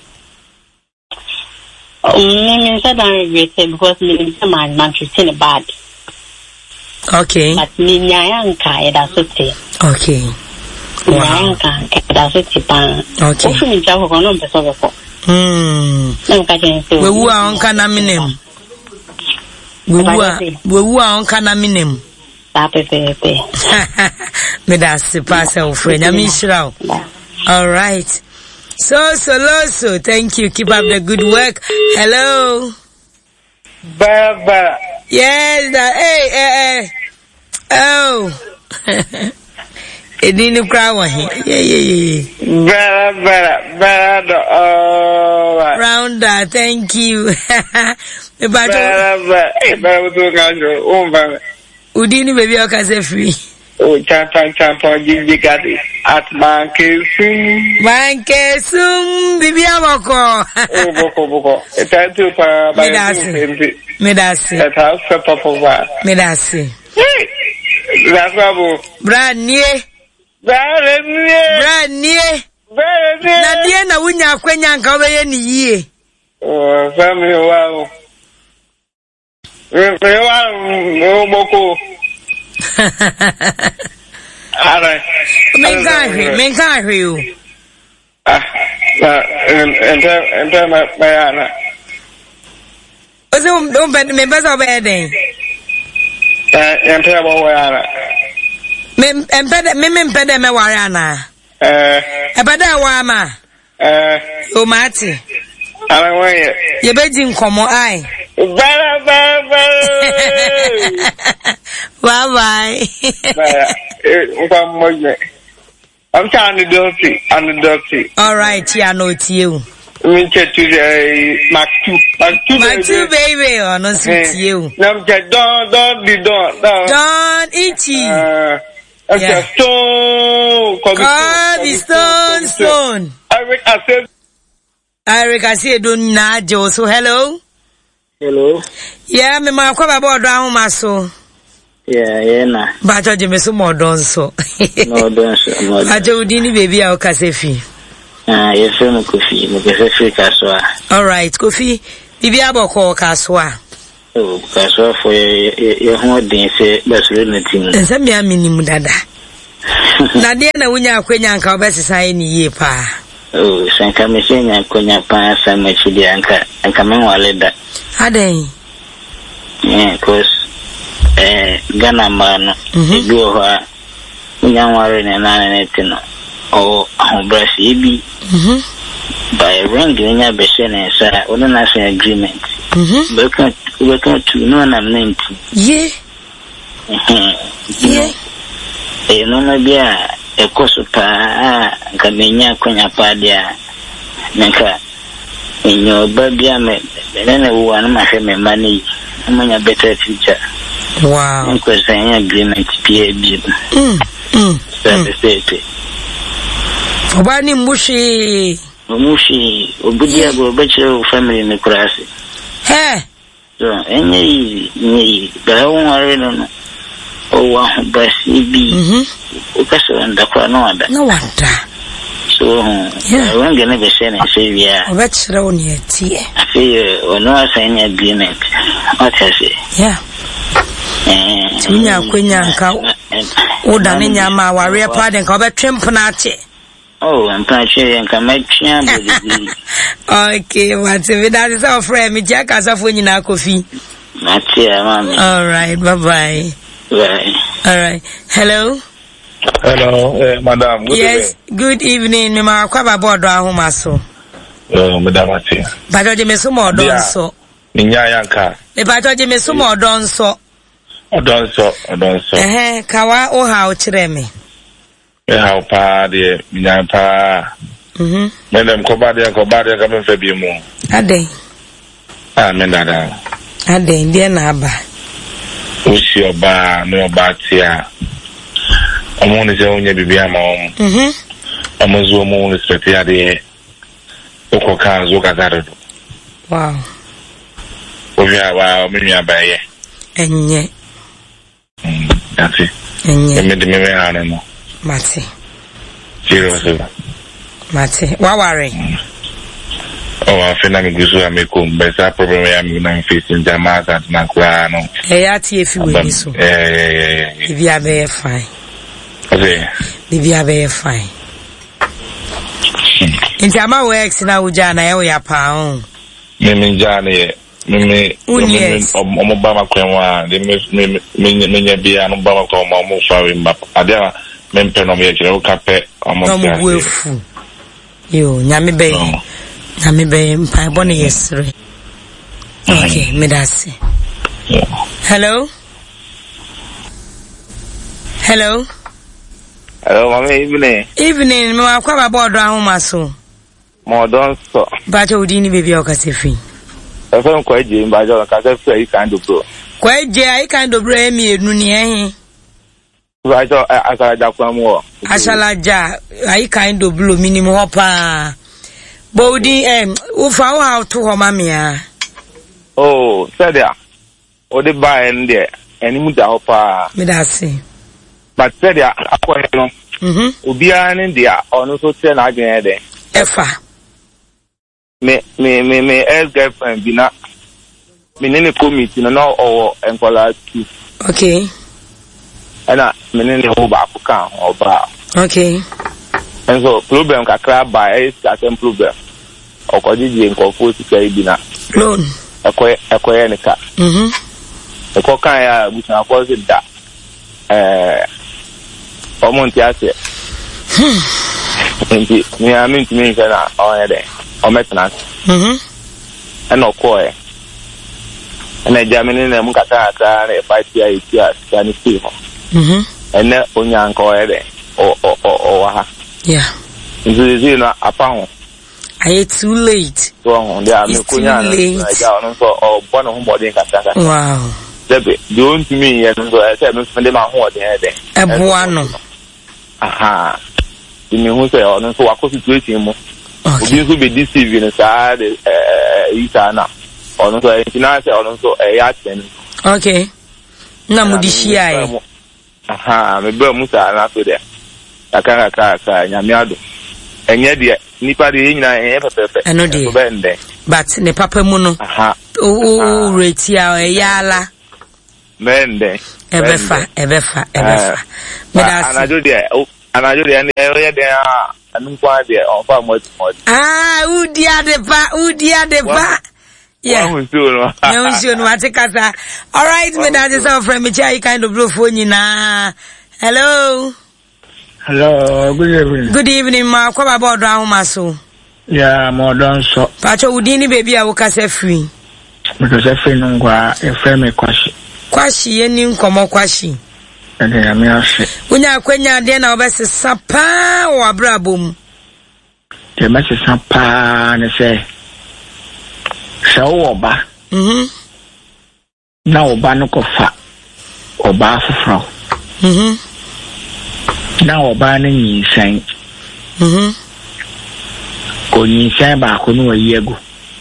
[SPEAKER 5] Um, I said I regret it because me my man treating bad.
[SPEAKER 1] Okay.
[SPEAKER 5] But me nyanka that's okay.
[SPEAKER 1] Okay. Wow.
[SPEAKER 5] Nyanka that's okay.
[SPEAKER 1] Okay.
[SPEAKER 5] Ofu mi jago kono mpeso beko.
[SPEAKER 1] Hmm.
[SPEAKER 5] Nka jense.
[SPEAKER 1] We wu a onka na minem. We wu a we wu a onka na minem.
[SPEAKER 5] Ta pepe pepe.
[SPEAKER 1] Me da se pasa o friend. Ami shira. All right. So, so, lo, so, thank you. Keep up the good work. Hello.
[SPEAKER 2] Baba.
[SPEAKER 1] Yes, that, hey, hey, hey. Oh. It didn't cry one here. Yeah, yeah, yeah.
[SPEAKER 2] Baba, baba, baba, oh.
[SPEAKER 1] Rounder, thank you.
[SPEAKER 2] Baba, baba, baba, do kanjo, oh, baba.
[SPEAKER 1] Udini baby, I can say free.
[SPEAKER 2] Oh, champion, champion, give the gadi at Mankesum.
[SPEAKER 1] Mankesum, bibi aboko.
[SPEAKER 2] Oh, boko, boko. It's a two para by
[SPEAKER 1] Medasi. Medasi.
[SPEAKER 2] That house for Papa.
[SPEAKER 1] Medasi.
[SPEAKER 2] That's Babu.
[SPEAKER 1] Brand new.
[SPEAKER 2] Brand new.
[SPEAKER 1] Brand new.
[SPEAKER 2] Brand new.
[SPEAKER 1] Na dia na wunya akwenya nka obeye ni yie.
[SPEAKER 2] Oh, family wow. We we wow, boko. Alright.
[SPEAKER 1] Men can't, men can't hear you.
[SPEAKER 2] Ah, and and and my my Anna.
[SPEAKER 1] Ozo don't bet me best of anything.
[SPEAKER 2] Eh, and tell about Anna.
[SPEAKER 1] Me empede me me empede me ware ana.
[SPEAKER 2] Eh.
[SPEAKER 1] Ebeda wa ma.
[SPEAKER 2] Eh.
[SPEAKER 1] O mati.
[SPEAKER 2] Ala waye.
[SPEAKER 1] Ye beji nkomo ai.
[SPEAKER 2] Bye bye bye.
[SPEAKER 1] Bye bye.
[SPEAKER 2] Bye. Eh, I'm trying to do it. I'm the dirty.
[SPEAKER 1] All right, yeah, no to you.
[SPEAKER 2] Me check to the Mac two. Mac two.
[SPEAKER 1] Mac two baby, oh no to you.
[SPEAKER 2] Nam check don't don't be don't.
[SPEAKER 1] Don't itchy.
[SPEAKER 2] Uh, okay, stone.
[SPEAKER 1] Kobe stone stone.
[SPEAKER 2] Eric, I said.
[SPEAKER 1] Eric, I see don't najo. So hello.
[SPEAKER 4] Hello.
[SPEAKER 1] Yeah, me ma kwa baba odo ahụ maso.
[SPEAKER 4] Yeah, yeah na.
[SPEAKER 1] Ba jo je me so mo don so.
[SPEAKER 4] No don so.
[SPEAKER 1] Ba jo udi ni baby a o ka se fi.
[SPEAKER 4] Ah, yes mo Kofi, mo ke se fi Kasoa.
[SPEAKER 1] All right, Kofi. Bibi aboko Kasoa.
[SPEAKER 4] Oh, because for your home, they say that's really team.
[SPEAKER 1] And some young minimum dada. Nadia, when you are queen and cowbell society ye pa.
[SPEAKER 4] Oh, San Camisine and Conya Pass and Machidianca and come on, let that.
[SPEAKER 1] Are they?
[SPEAKER 4] Yeah, because Ghana man, do her young warren and anything or Brasibi by ringing a basin and sir, what an agreement. Mm-hmm. Welcome to no one I'm ninety. Yeah. Yeah. A no, a cosupa, Camina Conya Padia, Nanka. In your baby, I'm a one my family money. I'm a better future.
[SPEAKER 1] Wow.
[SPEAKER 4] Because I agreement P A B. Mm. Mm. That's it.
[SPEAKER 1] Obani Mushi.
[SPEAKER 4] Mushi, Obudia go bachelor family in the class.
[SPEAKER 1] Hey.
[SPEAKER 4] So, any, me, but I won't worry on. Oh, one Brasibi. Mm-hmm. Because on the corner.
[SPEAKER 1] No wonder.
[SPEAKER 4] So, yeah, I won't get never send and say, yeah.
[SPEAKER 1] What's wrong here, tea?
[SPEAKER 4] I say, or no, sign agreement. What I say?
[SPEAKER 1] Yeah. Nya kwenya nka oda ne nyama ware pad nka obetwem na che.
[SPEAKER 4] Oh, I'm trying to come make
[SPEAKER 1] okay, what's it? That is our friend. Me jack as of when you know coffee.
[SPEAKER 4] That's it, mommy.
[SPEAKER 1] All right, bye bye.
[SPEAKER 4] Bye.
[SPEAKER 1] All right. Hello.
[SPEAKER 6] Hello, uh, madam. Good
[SPEAKER 1] yes,
[SPEAKER 6] evening.
[SPEAKER 1] good evening. Me ma kwa ba board wa homa so.
[SPEAKER 6] Oh, madam ati.
[SPEAKER 1] Ba jo je me so mo don so.
[SPEAKER 6] Ni nya yanka.
[SPEAKER 1] Me ba jo je me so mo don so.
[SPEAKER 6] Odon so, odon so.
[SPEAKER 1] Eh, kawa o ha o kire me.
[SPEAKER 6] E ha o pa de nya pa. Mhm. Me dem ko ba de ko ba de ka me fa bi mu.
[SPEAKER 1] Ade.
[SPEAKER 6] Ah, me dada.
[SPEAKER 1] Ade, ndi na aba.
[SPEAKER 6] O si oba, no oba tia. Omo ni je onye bibi ama om. Mhm. Omo zo mo ni speti ade. O ko kan zo ka zaro.
[SPEAKER 1] Wow.
[SPEAKER 6] O vi aba o mi mi aba ye.
[SPEAKER 1] Enye.
[SPEAKER 6] That's it.
[SPEAKER 1] Enye.
[SPEAKER 6] Me de me me anu no.
[SPEAKER 1] Mate.
[SPEAKER 6] Seriously.
[SPEAKER 1] Mate. Wa ware.
[SPEAKER 6] Oh, I feel like we should make a better problem. I'm not facing Jamas at Nakuano.
[SPEAKER 1] Hey, I see if you will so.
[SPEAKER 6] Yeah, yeah, yeah.
[SPEAKER 1] If you are very fine.
[SPEAKER 6] Okay.
[SPEAKER 1] If you are very fine. In Jama works now, Jana, you are pound.
[SPEAKER 6] Mimi Jani, Mimi, Omobama Kwenwa, the Minya Bia, and Obama Koma, Mufari, but Adela, Mempenomia, Cape, Omo.
[SPEAKER 1] You, Yami Bay. Yami Bay, Pai Bonnie yesterday. Okay, Medasi. Hello? Hello?
[SPEAKER 7] Hello, Mama, evening.
[SPEAKER 1] Evening, me wa kwa board ra homa so.
[SPEAKER 7] Mo don so.
[SPEAKER 1] Ba jo udi ni baby o ka se fi.
[SPEAKER 7] E fe nko eje mba jo ka se fi kan do bro.
[SPEAKER 1] Kwa eje ai kan do bro emi enu ni ehin.
[SPEAKER 7] Ba jo asala ja kwa mo.
[SPEAKER 1] Asala ja ai kan do bro minimum ho pa. Bo udi em u fa o how to ho mamia.
[SPEAKER 7] Oh, said ya. O de ba en de eni mu da ho pa.
[SPEAKER 1] Me da se.
[SPEAKER 7] But said ya akwa no. Mhm. Obia ne dia ono so tell na adwen de.
[SPEAKER 1] Efa.
[SPEAKER 7] Me me me me ex girlfriend bi na me ne ne committee no no owo enkola two.
[SPEAKER 1] Okay.
[SPEAKER 7] Ana me ne ne ho ba ko kan oba.
[SPEAKER 1] Okay.
[SPEAKER 7] And so problem kakra ba is that same problem. Okodiji nkofo sika bi na.
[SPEAKER 1] Loan.
[SPEAKER 7] Ekoye ekoye ne ka.
[SPEAKER 1] Mhm.
[SPEAKER 7] Eko kan ya busan ko se da. Eh omonti ase. Nti mi a mi ntimi nka na onye de. O metna. Mhm. Ana okoye. Ana jamini na mu kata ata na fight ya itia sani si ho. Mhm. Ene onya nka onye de. O o o wa ha.
[SPEAKER 1] Yeah.
[SPEAKER 7] Nti zi na apa ho.
[SPEAKER 1] Are too late?
[SPEAKER 7] So yeah, me kunya na ja no so o bo no ho body kata kata.
[SPEAKER 1] Wow.
[SPEAKER 7] Debe, don't me and so I said, Mister Dema, what they had.
[SPEAKER 1] A buano.
[SPEAKER 7] Aha. In who say, on so I could situation more. You could be deceiving aside, uh, Isana. On so I can say, on so a yacht.
[SPEAKER 1] Okay. Namudishia.
[SPEAKER 7] Aha, me burn Musa and after that. I can't cry, Yamiado. And yet, Nipa the Ina, and no dear. But ne papa muno. Aha.
[SPEAKER 1] o retia e yala
[SPEAKER 7] mende
[SPEAKER 2] ebefa
[SPEAKER 1] ebefa ebefa
[SPEAKER 2] medasi anajo de anajo de e de anu kwa de on fa mo
[SPEAKER 1] ah udia de pa udia de pa yeah no no no atikasa all right medasi so from me chai kind of blow phone nyina hello
[SPEAKER 8] hello good evening
[SPEAKER 1] good evening ma kwa baba odo ahoma so
[SPEAKER 8] yeah mo don so
[SPEAKER 1] pacho udini baby a wo kasa free
[SPEAKER 8] because I feel no gwa e frame kwashi
[SPEAKER 1] kwashi yeni nkomo kwashi
[SPEAKER 8] ade ya me ase
[SPEAKER 1] unya kwenya de na obesesa pa wo abrabom
[SPEAKER 8] de mesesa pa ne se shawo oba
[SPEAKER 1] mhm
[SPEAKER 8] na oba no kofa oba afufro
[SPEAKER 1] mhm
[SPEAKER 8] na oba ne nyisan
[SPEAKER 1] mhm
[SPEAKER 8] ko nyisan ba ko no yego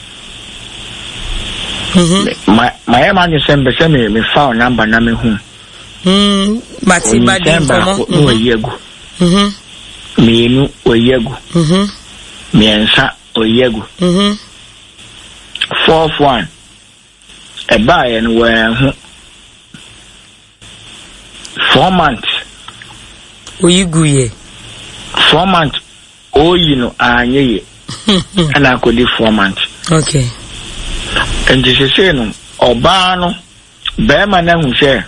[SPEAKER 1] mhm
[SPEAKER 8] ma ma ma ni sembe se me me fa number na me hu
[SPEAKER 1] mhm mati badi komo
[SPEAKER 8] no yego
[SPEAKER 1] mhm
[SPEAKER 8] menu oyego
[SPEAKER 1] mhm
[SPEAKER 8] miensa oyego
[SPEAKER 1] mhm
[SPEAKER 8] fourth one e ba ye no we hu four months
[SPEAKER 1] oyiguye
[SPEAKER 8] four months oyi no anyeye ana ko di four months
[SPEAKER 1] okay
[SPEAKER 8] and this is no oba no be ma na hu se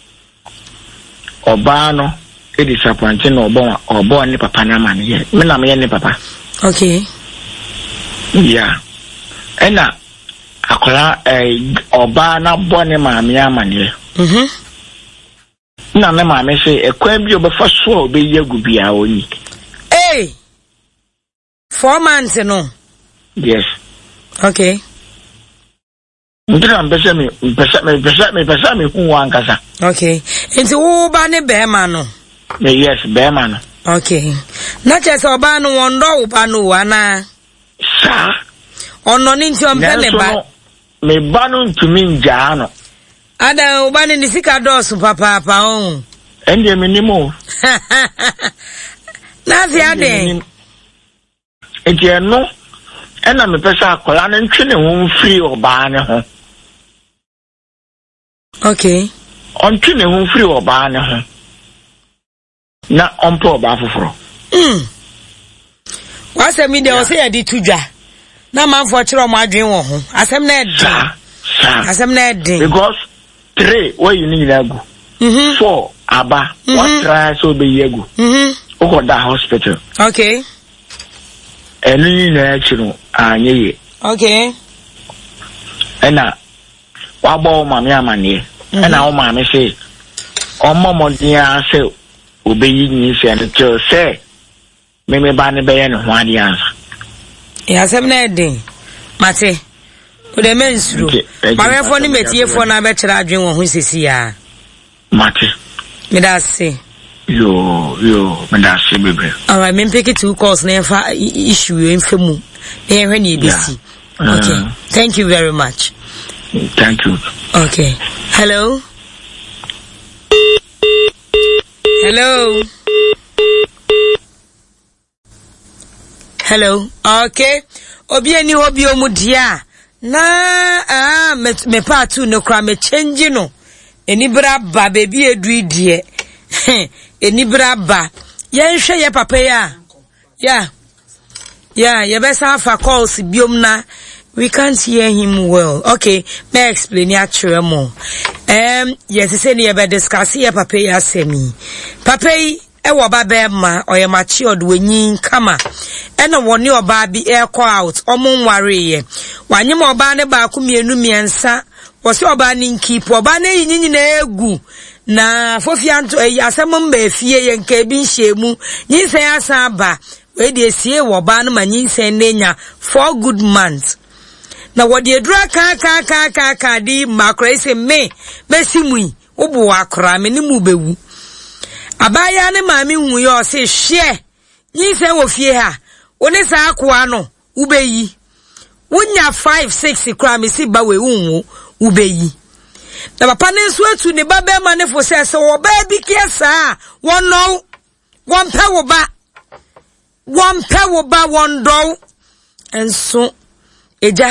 [SPEAKER 8] oba no e disappoint no obo obo ni papa na ma ne me na me ne papa
[SPEAKER 1] okay
[SPEAKER 8] yeah ena akola eh oba na bo ne ma me ama ne
[SPEAKER 1] mhm
[SPEAKER 8] na me ma me se ekwa bi obefa so obeyegu bia oni
[SPEAKER 1] eh four months no
[SPEAKER 8] yes
[SPEAKER 1] okay
[SPEAKER 8] ndira mbese me mbese me mbese me mbese me hu wankasa
[SPEAKER 1] okay enti wo ba ne be ma no
[SPEAKER 8] me yes be ma no
[SPEAKER 1] okay na chese oba no wondo wo ba no wana
[SPEAKER 8] sa
[SPEAKER 1] ono ni nti ompe ne ba
[SPEAKER 8] me ba no ntumi nja no
[SPEAKER 1] ada oba ne nisika dos papa papa on
[SPEAKER 8] ende me nimo
[SPEAKER 1] na fi ade
[SPEAKER 8] enti eno ena me pesa akola ne ntwe ne ho free oba ne ho
[SPEAKER 1] okay
[SPEAKER 8] on ntwe ne ho free oba ne ho na on po oba foforo
[SPEAKER 1] mm wasem ide o se ya di tudwa na manfo kire o ma adwen wo ho asem na edin asem na edin
[SPEAKER 8] because three where you need agu
[SPEAKER 1] mhm
[SPEAKER 8] four aba what try so be yegu
[SPEAKER 1] mhm
[SPEAKER 8] o go da hospital
[SPEAKER 1] okay
[SPEAKER 8] eni na chiro anyeye
[SPEAKER 1] okay
[SPEAKER 8] ena wabo mama amane ena o mama say o momo dia say obeyi ni se na cho say me me ba ne be ye no ho ade ansa
[SPEAKER 1] ya asem na edin mate o de mensuro marefo ni metiefo na be kira adwen wo ho sisi ya
[SPEAKER 8] mate
[SPEAKER 1] me da se
[SPEAKER 8] yo yo me da se bebe
[SPEAKER 1] alright me pick it two calls na fa issue en femu na ye hwani ebisi okay uh, thank you very much
[SPEAKER 8] thank you
[SPEAKER 1] okay hello hello hello okay obi ani obi omudia na ah me part two no kra me change no eni bra ba baby edu die eni bra ba ye hwe ye papa ya yeah yeah ye besa fa calls biom na we can't hear him well okay me explain ya chere mo um yes say ne ye be discuss ye papa ya semi papa yi e wo ba be ma oye machi odwenyin kama ena woni oba bi e call out omonware ye wanyem oba ne ba ku mienu miensa wo se oba ni keep oba ne yinyi na egu na fofianto asem mba efie ye nka bi nhemu nyinsen asa ba we de sie wo ba no ma nyinsen nenya four good months na wo de dura ka ka ka ka ka di makra ise me mesimui obu akra me ni mu bewu abaya ne maami hu ye o se hwe nyinsen wo fie ha oni sa akwa no ubeyi wunya five six kra me si ba we unwo ubeyi na papa ne nso atu ne ba be ma ne fo se se wo ba bi kiesa won no won pe wo ba won pe wo ba won do enso eja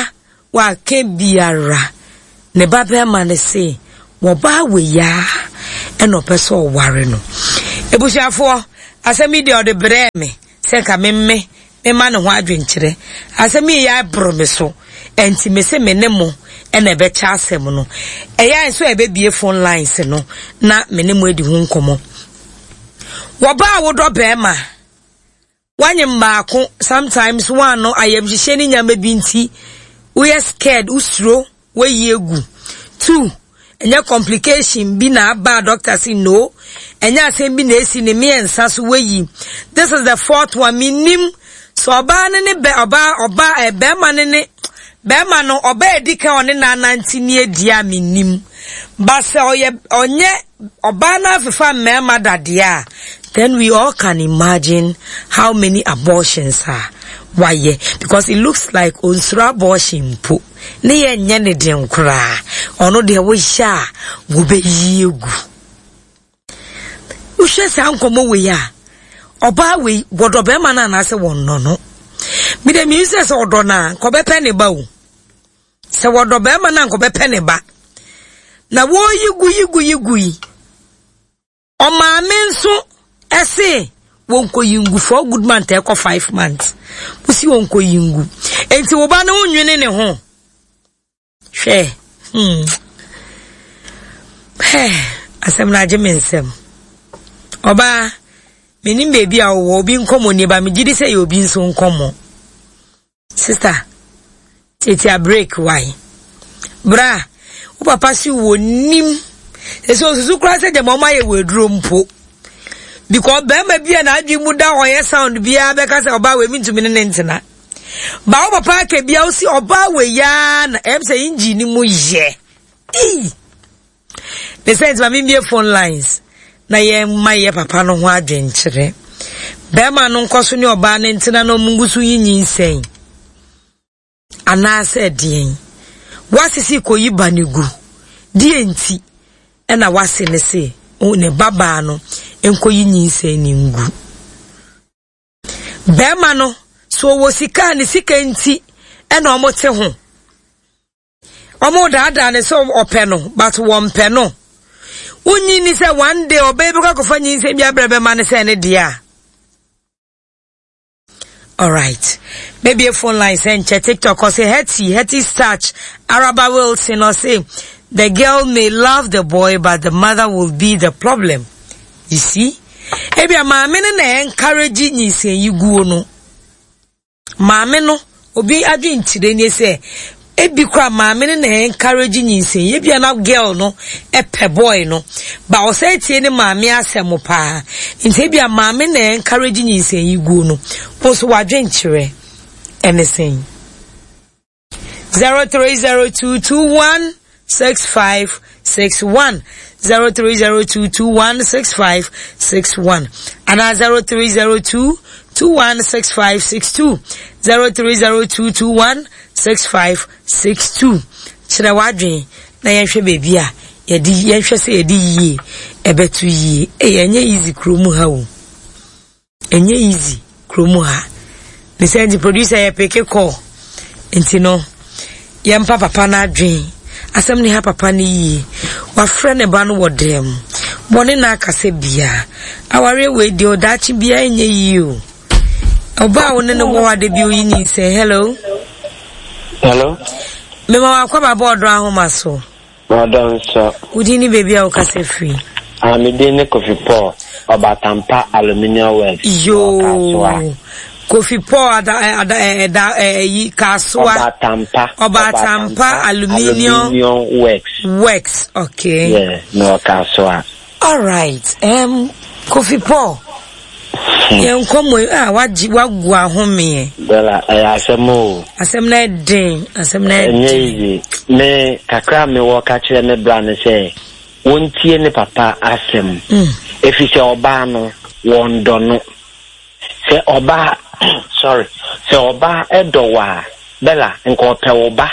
[SPEAKER 1] wa ke biara ne babe ma ne se wo ba we ya e no peso ware no ebusiafo asemi de ode bre me se ka memme me ma ne ho adwenkyere asemi ya bro me so enti me se me ne mo e na be cha asem no e ya so e be bie phone lines no na me ne mo edi ho nkomo wo ba wo do be ma wanye mbako sometimes one no ayem hihye ni nyama binti we are scared usro we yegu two enya complication bi na ba doctor say no enya asem bi na esi ne me ensa so we yi. This is the fourth one minim so oba ne ne be oba oba e be ma ne ne be ma no oba edika one na nanti ne edia minim ba se oye onye oba na afifa me ma dade a then we all can imagine how many abortions are. Why? Yeah, because it looks like unsura abortion po. Ne ye nye ne den kura. Ono de wo sha wo be yegu. U hwe se ankomo we ya. Oba we wodo be ma na na se won no no. Mi de mi se se odo na ko be pe ne ba o. Se wodo be ma na ko be pe ne ba. Na wo yigu yigu yigu yi. O ma me nso ese wonko yingu for good man take for five months musi wonko yingu enti wo ba na wonwene ne ho hwe hmm eh asem na jemensem oba menim baby a wo obi nkomo ne ba me gidi se ye obi nso nkomo sister tete a break why bra wo papa si wo nim eso susu kra se de mama ye wedro mpo because bema bia na adwi mu da oye sound bia be ka se oba we mintumi ne ntina ba wo papa ke bia o si oba we ya na em say engine mu ye eh the sense ma me be phone lines na ye ma ye papa no ho adwenkyere bema no nkoso ne oba ne ntina no mungusu yinyin sen ana se dien wasisi koyi banigu die nti e na wase ne se o ne baba no enkoyi nyinse ni ngu bema no so wo sika ni sika nti e na omote ho omo daada ne so ope no but wo mpe no unyi ni se one day obebe kwa kofa nyinse bia brebe ma ne se ne dia. All right, maybe a phone line send check TikTok or say Hetty Hetty Starch Araba Wilson or say the girl may love the boy but the mother will be the problem. You see? Ebi a maame ne na encourage nyisen yigu no. Maame no obi adwe ntire ne se ebi kwa maame ne na encourage nyisen ebi na girl no epe boy no. Ba o say tie ne maame asem pa. Nti ebi a maame na encourage nyisen yigu no. Poso wadwe ntire anything. zero three zero two two one six five six one zero three zero two two one six five six one and zero three zero two two one six five six two zero three zero two two one six five six two. Chira wadwen na yenhwe baby a yedi yenhwe se yedi yie ebetu yie e yenye easy kromu ha wo enye easy kromu ha the same producer ya peke call entino yempa papa na adwen asem ni ha papa ni yi wa frɛ ne ba no wodem bone na akase bia aware we di odachi bia enye yi o oba wo ne no wo ade bi oyi ni say hello
[SPEAKER 9] hello
[SPEAKER 1] me ma akwa ba board ahoma so
[SPEAKER 9] madam so
[SPEAKER 1] udini baby a okase free
[SPEAKER 9] ami de ne Kofi Paul Obatampa aluminium works
[SPEAKER 1] yo Kofi Paul ada ada ada eh kaswa
[SPEAKER 9] Obatampa
[SPEAKER 1] Obatampa aluminium
[SPEAKER 9] aluminium works
[SPEAKER 1] works okay
[SPEAKER 9] yeah no kaswa.
[SPEAKER 1] All right um Kofi Paul yen komo ah waji wagu ahome
[SPEAKER 9] bela asemo
[SPEAKER 1] asem na den asem na
[SPEAKER 9] den me kakra me wo ka kire me bra ne se wontie ne papa asem efise oba no wondo no se oba sorry se oba edowa bela nko pe oba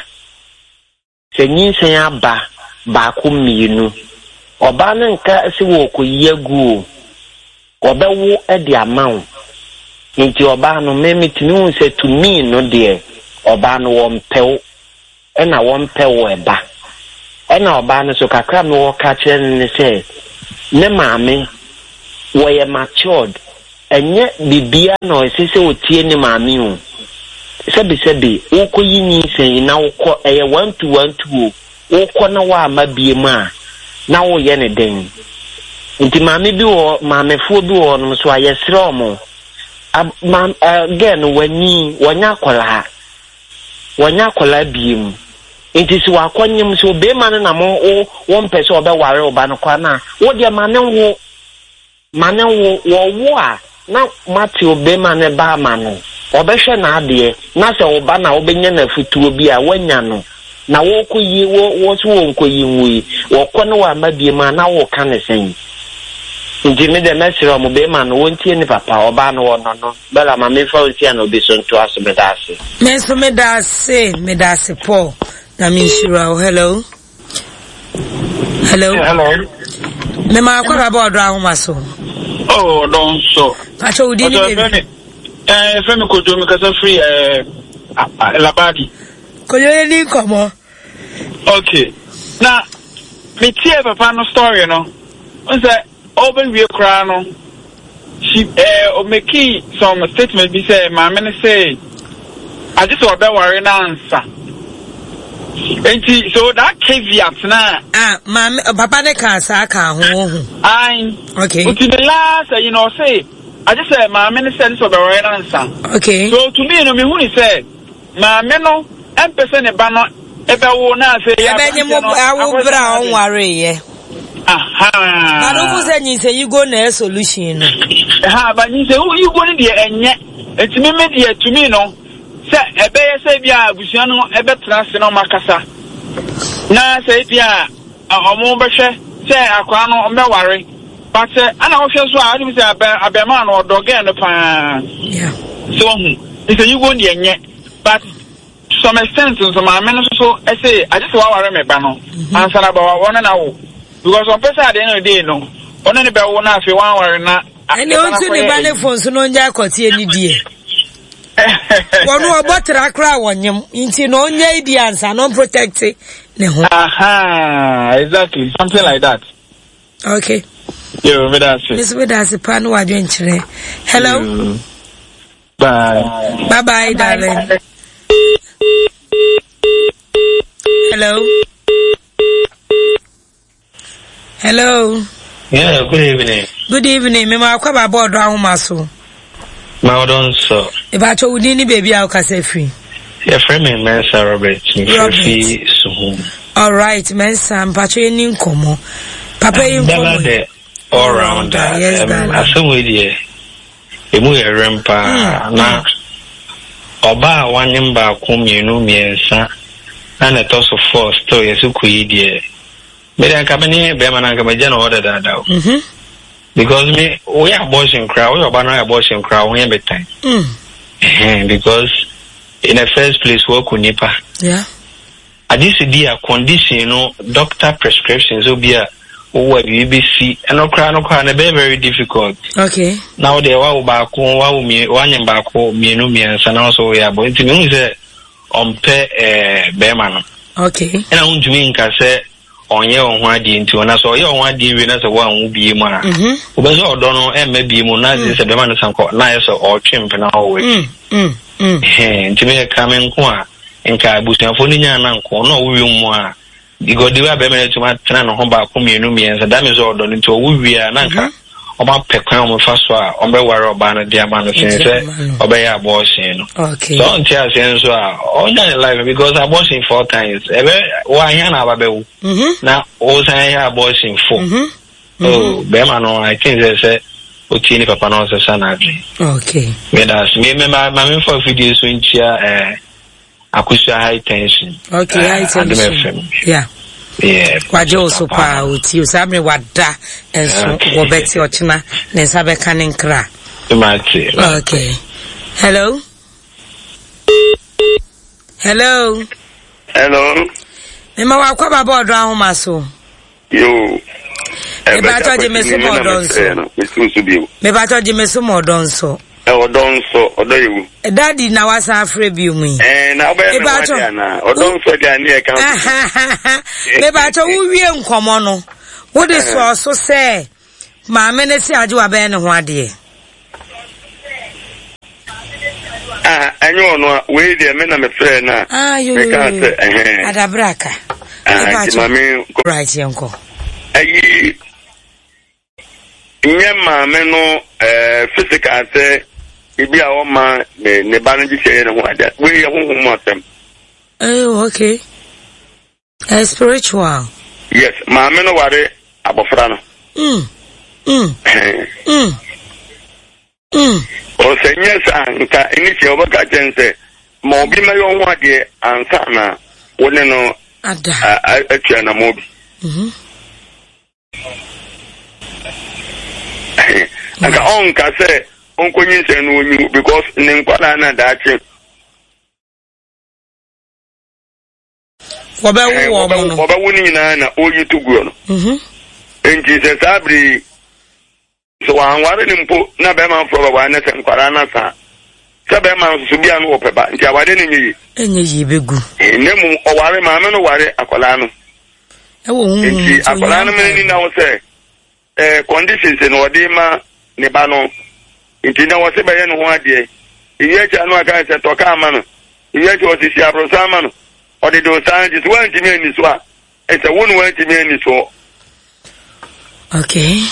[SPEAKER 9] se nyinsen aba ba ku mienu oba ne nka se wo ko yegu obewo e di amawo nti oba no memitini un se to me no de oba no wo mpew ɛna wɔn pɛ wɔ ɛba ɛna ɔbaa no so kakra mi wɔ ka kyerɛ ne sɛ ne maame wɔyɛ matured ɛnyɛ bibia na ɔsɛ sɛ otie ne maame o sɛbi sɛbi wokɔ yi nyinsɛn na wokɔ ɛyɛ one two one two o wokɔ na wɔama bie mu a na woyɛ ne den nti maame bi wɔ maamefoɔ bi wɔ no so ayɛ serɛ ɔmo ma again wani wanya akɔla wanya akɔla bie mu nti si wakɔnyem so bema no na mo wo mpɛ sɛ ɔbɛware ɔba no kwa na wo deɛ ma ne wo ma ne wo wo wo a na mate obema ne ba ma no obehwe na ade na se oba na obenya na futuo bi a wanya no na wo koyi wo wo so wo koyi nwi wo kɔ no wa ma bi ma na wo ka ne sen nti me de mesere mo be ma no wontie ni papa oba no wo no no bela ma me fa ontia no bi so nto aso me da ase
[SPEAKER 1] me so me da ase me da ase Paul na me shira hello hello
[SPEAKER 10] hello
[SPEAKER 1] me ma kwa ba odra ho maso
[SPEAKER 10] oh don so
[SPEAKER 1] acho udi ni baby
[SPEAKER 10] eh femi ko do me kasa free eh labadi
[SPEAKER 1] ko yo ni komo
[SPEAKER 10] okay na me tie papa no story no on say open we cry no she eh o make some statement be say my man say I just want to worry na answer enti so that caveat na
[SPEAKER 1] ah mama papa ne ka sa ka ho ho
[SPEAKER 10] ai
[SPEAKER 1] okay
[SPEAKER 10] until the last you know say I just say my man said so be worry na answer
[SPEAKER 1] okay
[SPEAKER 10] so to me no me hu ni say my man no em person e ba no e be wo na say
[SPEAKER 1] ya be nyemo awu bra on worry ye
[SPEAKER 10] aha
[SPEAKER 1] but who say you say you go na solution no
[SPEAKER 10] ha but you say you go ni de enye enti me me de to me no say ebe ye say bia abusuan no ebe trase no makasa na say bia omo be hwe say akwa no me ware but ana wo hwe so a adi say abema no odoge no pa
[SPEAKER 1] yeah
[SPEAKER 10] so hu you say you go ni enye but some extent so my men so I say I just want ware me ba no answer about one na wo because some person at the end of the day no one ne be wo na afi one ware na
[SPEAKER 1] ene onti ni ba ne phone so no nja akotie ni die wonu obotra kra wonyem nti no nya di answer no protect ne ho
[SPEAKER 10] aha exactly something like that
[SPEAKER 1] okay
[SPEAKER 10] yo me da say
[SPEAKER 1] this we da say pan wa dwenchire hello
[SPEAKER 10] mm. Bye
[SPEAKER 1] bye bye darling hello hello
[SPEAKER 3] yeah good evening
[SPEAKER 1] good evening me ma kwa ba board ahoma so
[SPEAKER 3] ma odon so
[SPEAKER 1] e ba cho udi ni baby a ka say free
[SPEAKER 3] yeah friend me Mensa Robert free so
[SPEAKER 1] all right Mensa mpacho ni nkomo papa yi nkomo
[SPEAKER 3] all round
[SPEAKER 1] yes
[SPEAKER 3] um, aso we die emu yerempa na oba wanyem ba ko mienu miensa na na to so four story so kuyi die me dan ka bani be ma na ka maje na order da da
[SPEAKER 1] mhm
[SPEAKER 3] because me we abortion crowd we oba na abortion crowd we be time mm because in the first place we ku nipa
[SPEAKER 1] yeah
[SPEAKER 3] adisi dia condition no doctor prescriptions obia o B B C and no cry no cry na be very difficult
[SPEAKER 1] okay
[SPEAKER 3] now there wa ba ko wa wo mi wanyem ba ko mienu miensa na so we abo nti me say on pe eh be ma no
[SPEAKER 1] okay
[SPEAKER 3] and I want to mean ka say onye onho adi nti ona so ye onho adi we na so wa hu bie mu a obezo odo no e ma bie mu na se be ma no sanko na ye so o twemp na o we
[SPEAKER 1] mm mm
[SPEAKER 3] eh nti me ka me nko a nka abusuafo ni nya na nko na o wi mu a igodi wa be me tuma tena no ho ba ko mienu miensa da me so odo nti o wi a na nka o ma pekwan o fa so a o be ware oba na dia ma no sense o be ya abortion no
[SPEAKER 1] okay
[SPEAKER 3] so nti asen so a o nya life because abortion four times ebe wa nya na ba be wu na o san ya abortion four oh be ma no I think they say o ti ni papa no so sana adri
[SPEAKER 1] okay
[SPEAKER 3] me das me me ma me for video so ntia eh akusha high tension
[SPEAKER 1] okay high tension yeah
[SPEAKER 3] yeah
[SPEAKER 1] kwajo so pa oti o sabre wada enso wo beti ochina ne sabe kanenkra
[SPEAKER 3] imati
[SPEAKER 1] okay hello hello
[SPEAKER 2] hello
[SPEAKER 1] mema wa kwa baba odo ahoma so
[SPEAKER 2] yo
[SPEAKER 1] e ba to je mesu mo don so
[SPEAKER 2] mesu so bi
[SPEAKER 1] me ba to je mesu mo don so
[SPEAKER 2] odon so odoyewu
[SPEAKER 1] daddy na wasa afre bi mu
[SPEAKER 2] eh na obe na na odon so dia na e kan
[SPEAKER 1] me ba cho wo wie nkomo no wo de so so se ma me ne si age wa be ne ho ade
[SPEAKER 2] ah anyo no we de me na me frɛ na
[SPEAKER 1] ah yo eh adabraka e ba cho right yanko
[SPEAKER 2] ayi nye ma me no eh physical say ibi a woma ne ba no ji se ne ho ada we ye ho ho motem
[SPEAKER 1] oh okay uh, spiritual
[SPEAKER 2] yes ma me no ware abofra no
[SPEAKER 1] mm mm mm mm
[SPEAKER 2] o se nye sa nka ini se obaka chense ma obi ma yo ho ade ansa na wone no
[SPEAKER 1] ada
[SPEAKER 2] atua na mobi
[SPEAKER 1] mhm
[SPEAKER 2] aka on ka se on konyin se no onyu because ne nkwala na daache
[SPEAKER 1] wobe wo mo no
[SPEAKER 2] wobe woni nyina na oyi tuguo no
[SPEAKER 1] mhm
[SPEAKER 2] enji se sabri so anware ni mpo na be man fro ba na se nkwala na sa se be man so bia no opeba nti awade ni nyi
[SPEAKER 1] enye yi begu
[SPEAKER 2] ne mu oware ma me no ware akwala no
[SPEAKER 1] e wo hu
[SPEAKER 2] nti akwala no me ni na wo se eh conditions no odi ma ne ba no nti na wo se be ye no ho ade iye cha no aka se to ka ma no iye cha o si si abrosa ma no odi do scientist wan ti me ni so a e se wonu wan ti me ni so
[SPEAKER 1] okay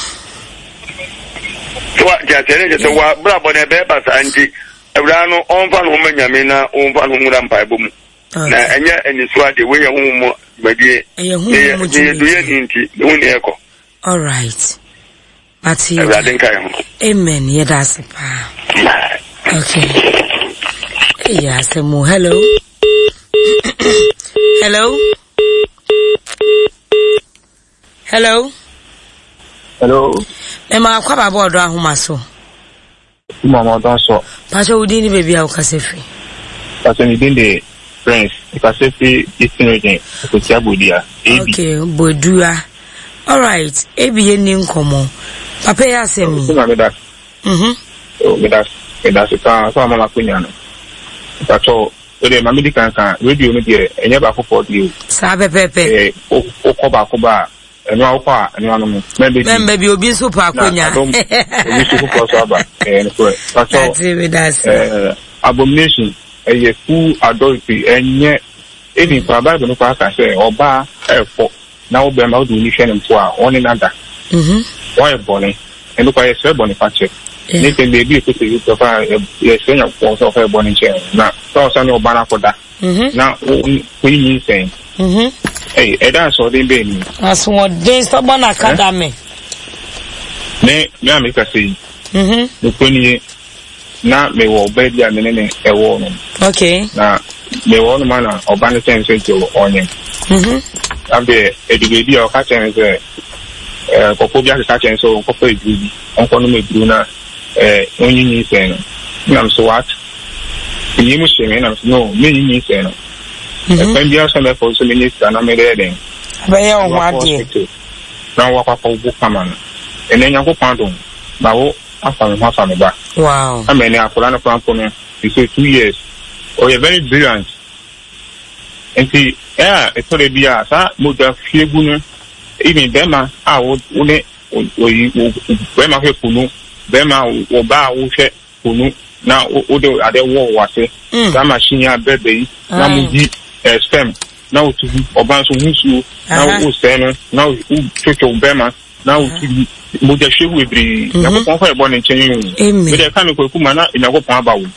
[SPEAKER 2] so ja tere je to wa bra bo ne be ba sa nti ewra no on fa no manyame na on fa no mura mpa bo mu na enye eni so ade we ye hu mo badie
[SPEAKER 1] ye hu mo
[SPEAKER 2] je do ye nti hu ne eko.
[SPEAKER 1] All right. Ati.
[SPEAKER 2] Amen.
[SPEAKER 1] Yeah, that's it. Okay. Yeah, Semu. Hello. Hello. Hello.
[SPEAKER 7] Hello.
[SPEAKER 1] Emma, kwa babo odo ahuma so.
[SPEAKER 7] Mama odo so.
[SPEAKER 1] Pacho udini baby a ukasefi.
[SPEAKER 7] Pacho ni dinde friends. Ukasefi isinoje. Kutia bodia.
[SPEAKER 1] Okay, bodua. All right. Ebi ye ni nkomo. Papa ya semi.
[SPEAKER 7] Kuma me das.
[SPEAKER 1] Mhm.
[SPEAKER 7] Oh, me das. Me das ka so mama kunya no. Pacho ode mama di kan kan radio no de enye ba ko di.
[SPEAKER 1] Sa pepepe.
[SPEAKER 7] Eh, o ko ba ko ba enu akwa enu anu mo.
[SPEAKER 1] Membe bi obi so pa kunya.
[SPEAKER 7] Obi so ko so aba. Eh, no. Pacho.
[SPEAKER 1] Me das.
[SPEAKER 7] Eh, abomination eye fu adultery enye eni pa Bible no pa ka say oba efo na wo be ma wo ni hwe ne mpo a oni nada.
[SPEAKER 1] Mhm.
[SPEAKER 7] Why bonny? And look, I said Boniface. Nathan baby put the youth of a senior force of a bonny chair. Now, so some your banner for that. Now, we need saying, hey, Eda so they be
[SPEAKER 1] as what days for Bon Academy.
[SPEAKER 7] Nay, may make a see. Hm, the twenty now may well bed ya minute a warning.
[SPEAKER 1] Okay.
[SPEAKER 7] Now, may one manner or banner sense into on him.
[SPEAKER 1] Mhm.
[SPEAKER 7] I'm the baby or catching is a eh kopo bia ka chen so kopo ebi onko no medu na eh onyi sen no nam so what ni mu sheme nam no me ni sen no e pen bia so me for so me ni sta na me de den
[SPEAKER 1] ba ye o ade
[SPEAKER 7] na wa papa bu kama no e na nyanko pando ba wo afa me afa me ba
[SPEAKER 1] wow
[SPEAKER 7] amene akola no plan no so two years oh you very brilliant enti eh e to le bia sa mo da fiegu no even Bema, I would only Bema Punu, Bema or Ba Ushe Punu, now Odo at the war was it, that machine baby, now we stem, now to Obanso Musu, now Usena, now Chocho Bema, now Mudashi will be never born in Chenu, with a chemical Kumana in a Wopamba.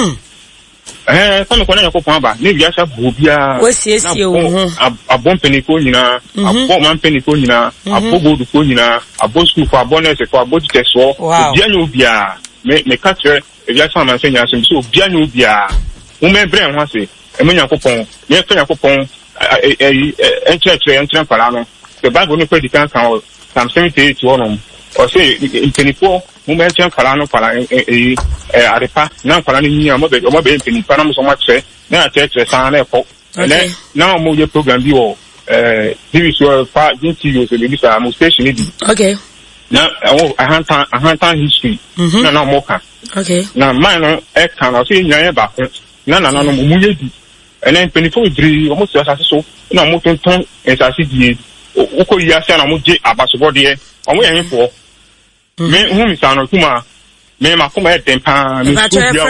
[SPEAKER 7] Eh, kama kwa nanya kwa ba, ni biasa bobia.
[SPEAKER 1] Wesiesie wo.
[SPEAKER 7] Abon peniko nyina, abon man peniko nyina, abogo du ko nyina, abo school for abonese for abo titeso. Bia nyu bia. Me me katre, e biasa man senya so so bia nyu bia. Wo me bre ho ase. E me nyakopon, me fe nyakopon eh eh enchechre enchre pala no. The Bible no pedi kan kan Psalm seventy-eight wonom. O se peniko mo me enchre pala no pala eh eh arepa na kwala ni nya mo be mo be mpini pa na mo so ma tre na acheche san na ekọ na na mo ye program bi wo eh division fa jinti yo se bi sa mo station ni
[SPEAKER 1] okay
[SPEAKER 3] na ɛwɔ ahantan ahantan history na na ɔmo ka
[SPEAKER 1] okay
[SPEAKER 3] na man no ɛka na so nyanya ba ko na na na no mo yɛ di ɛnɛ mpanimfoɔ bebree ɔmo si asase so na ɔmo tontɔn nsase die wokɔ yi ase na ɔmo gye abasobɔdeɛ ɔmo yɛ nfoɔ me hu mi sa no kuma me ma kuma yɛ den paa me school bia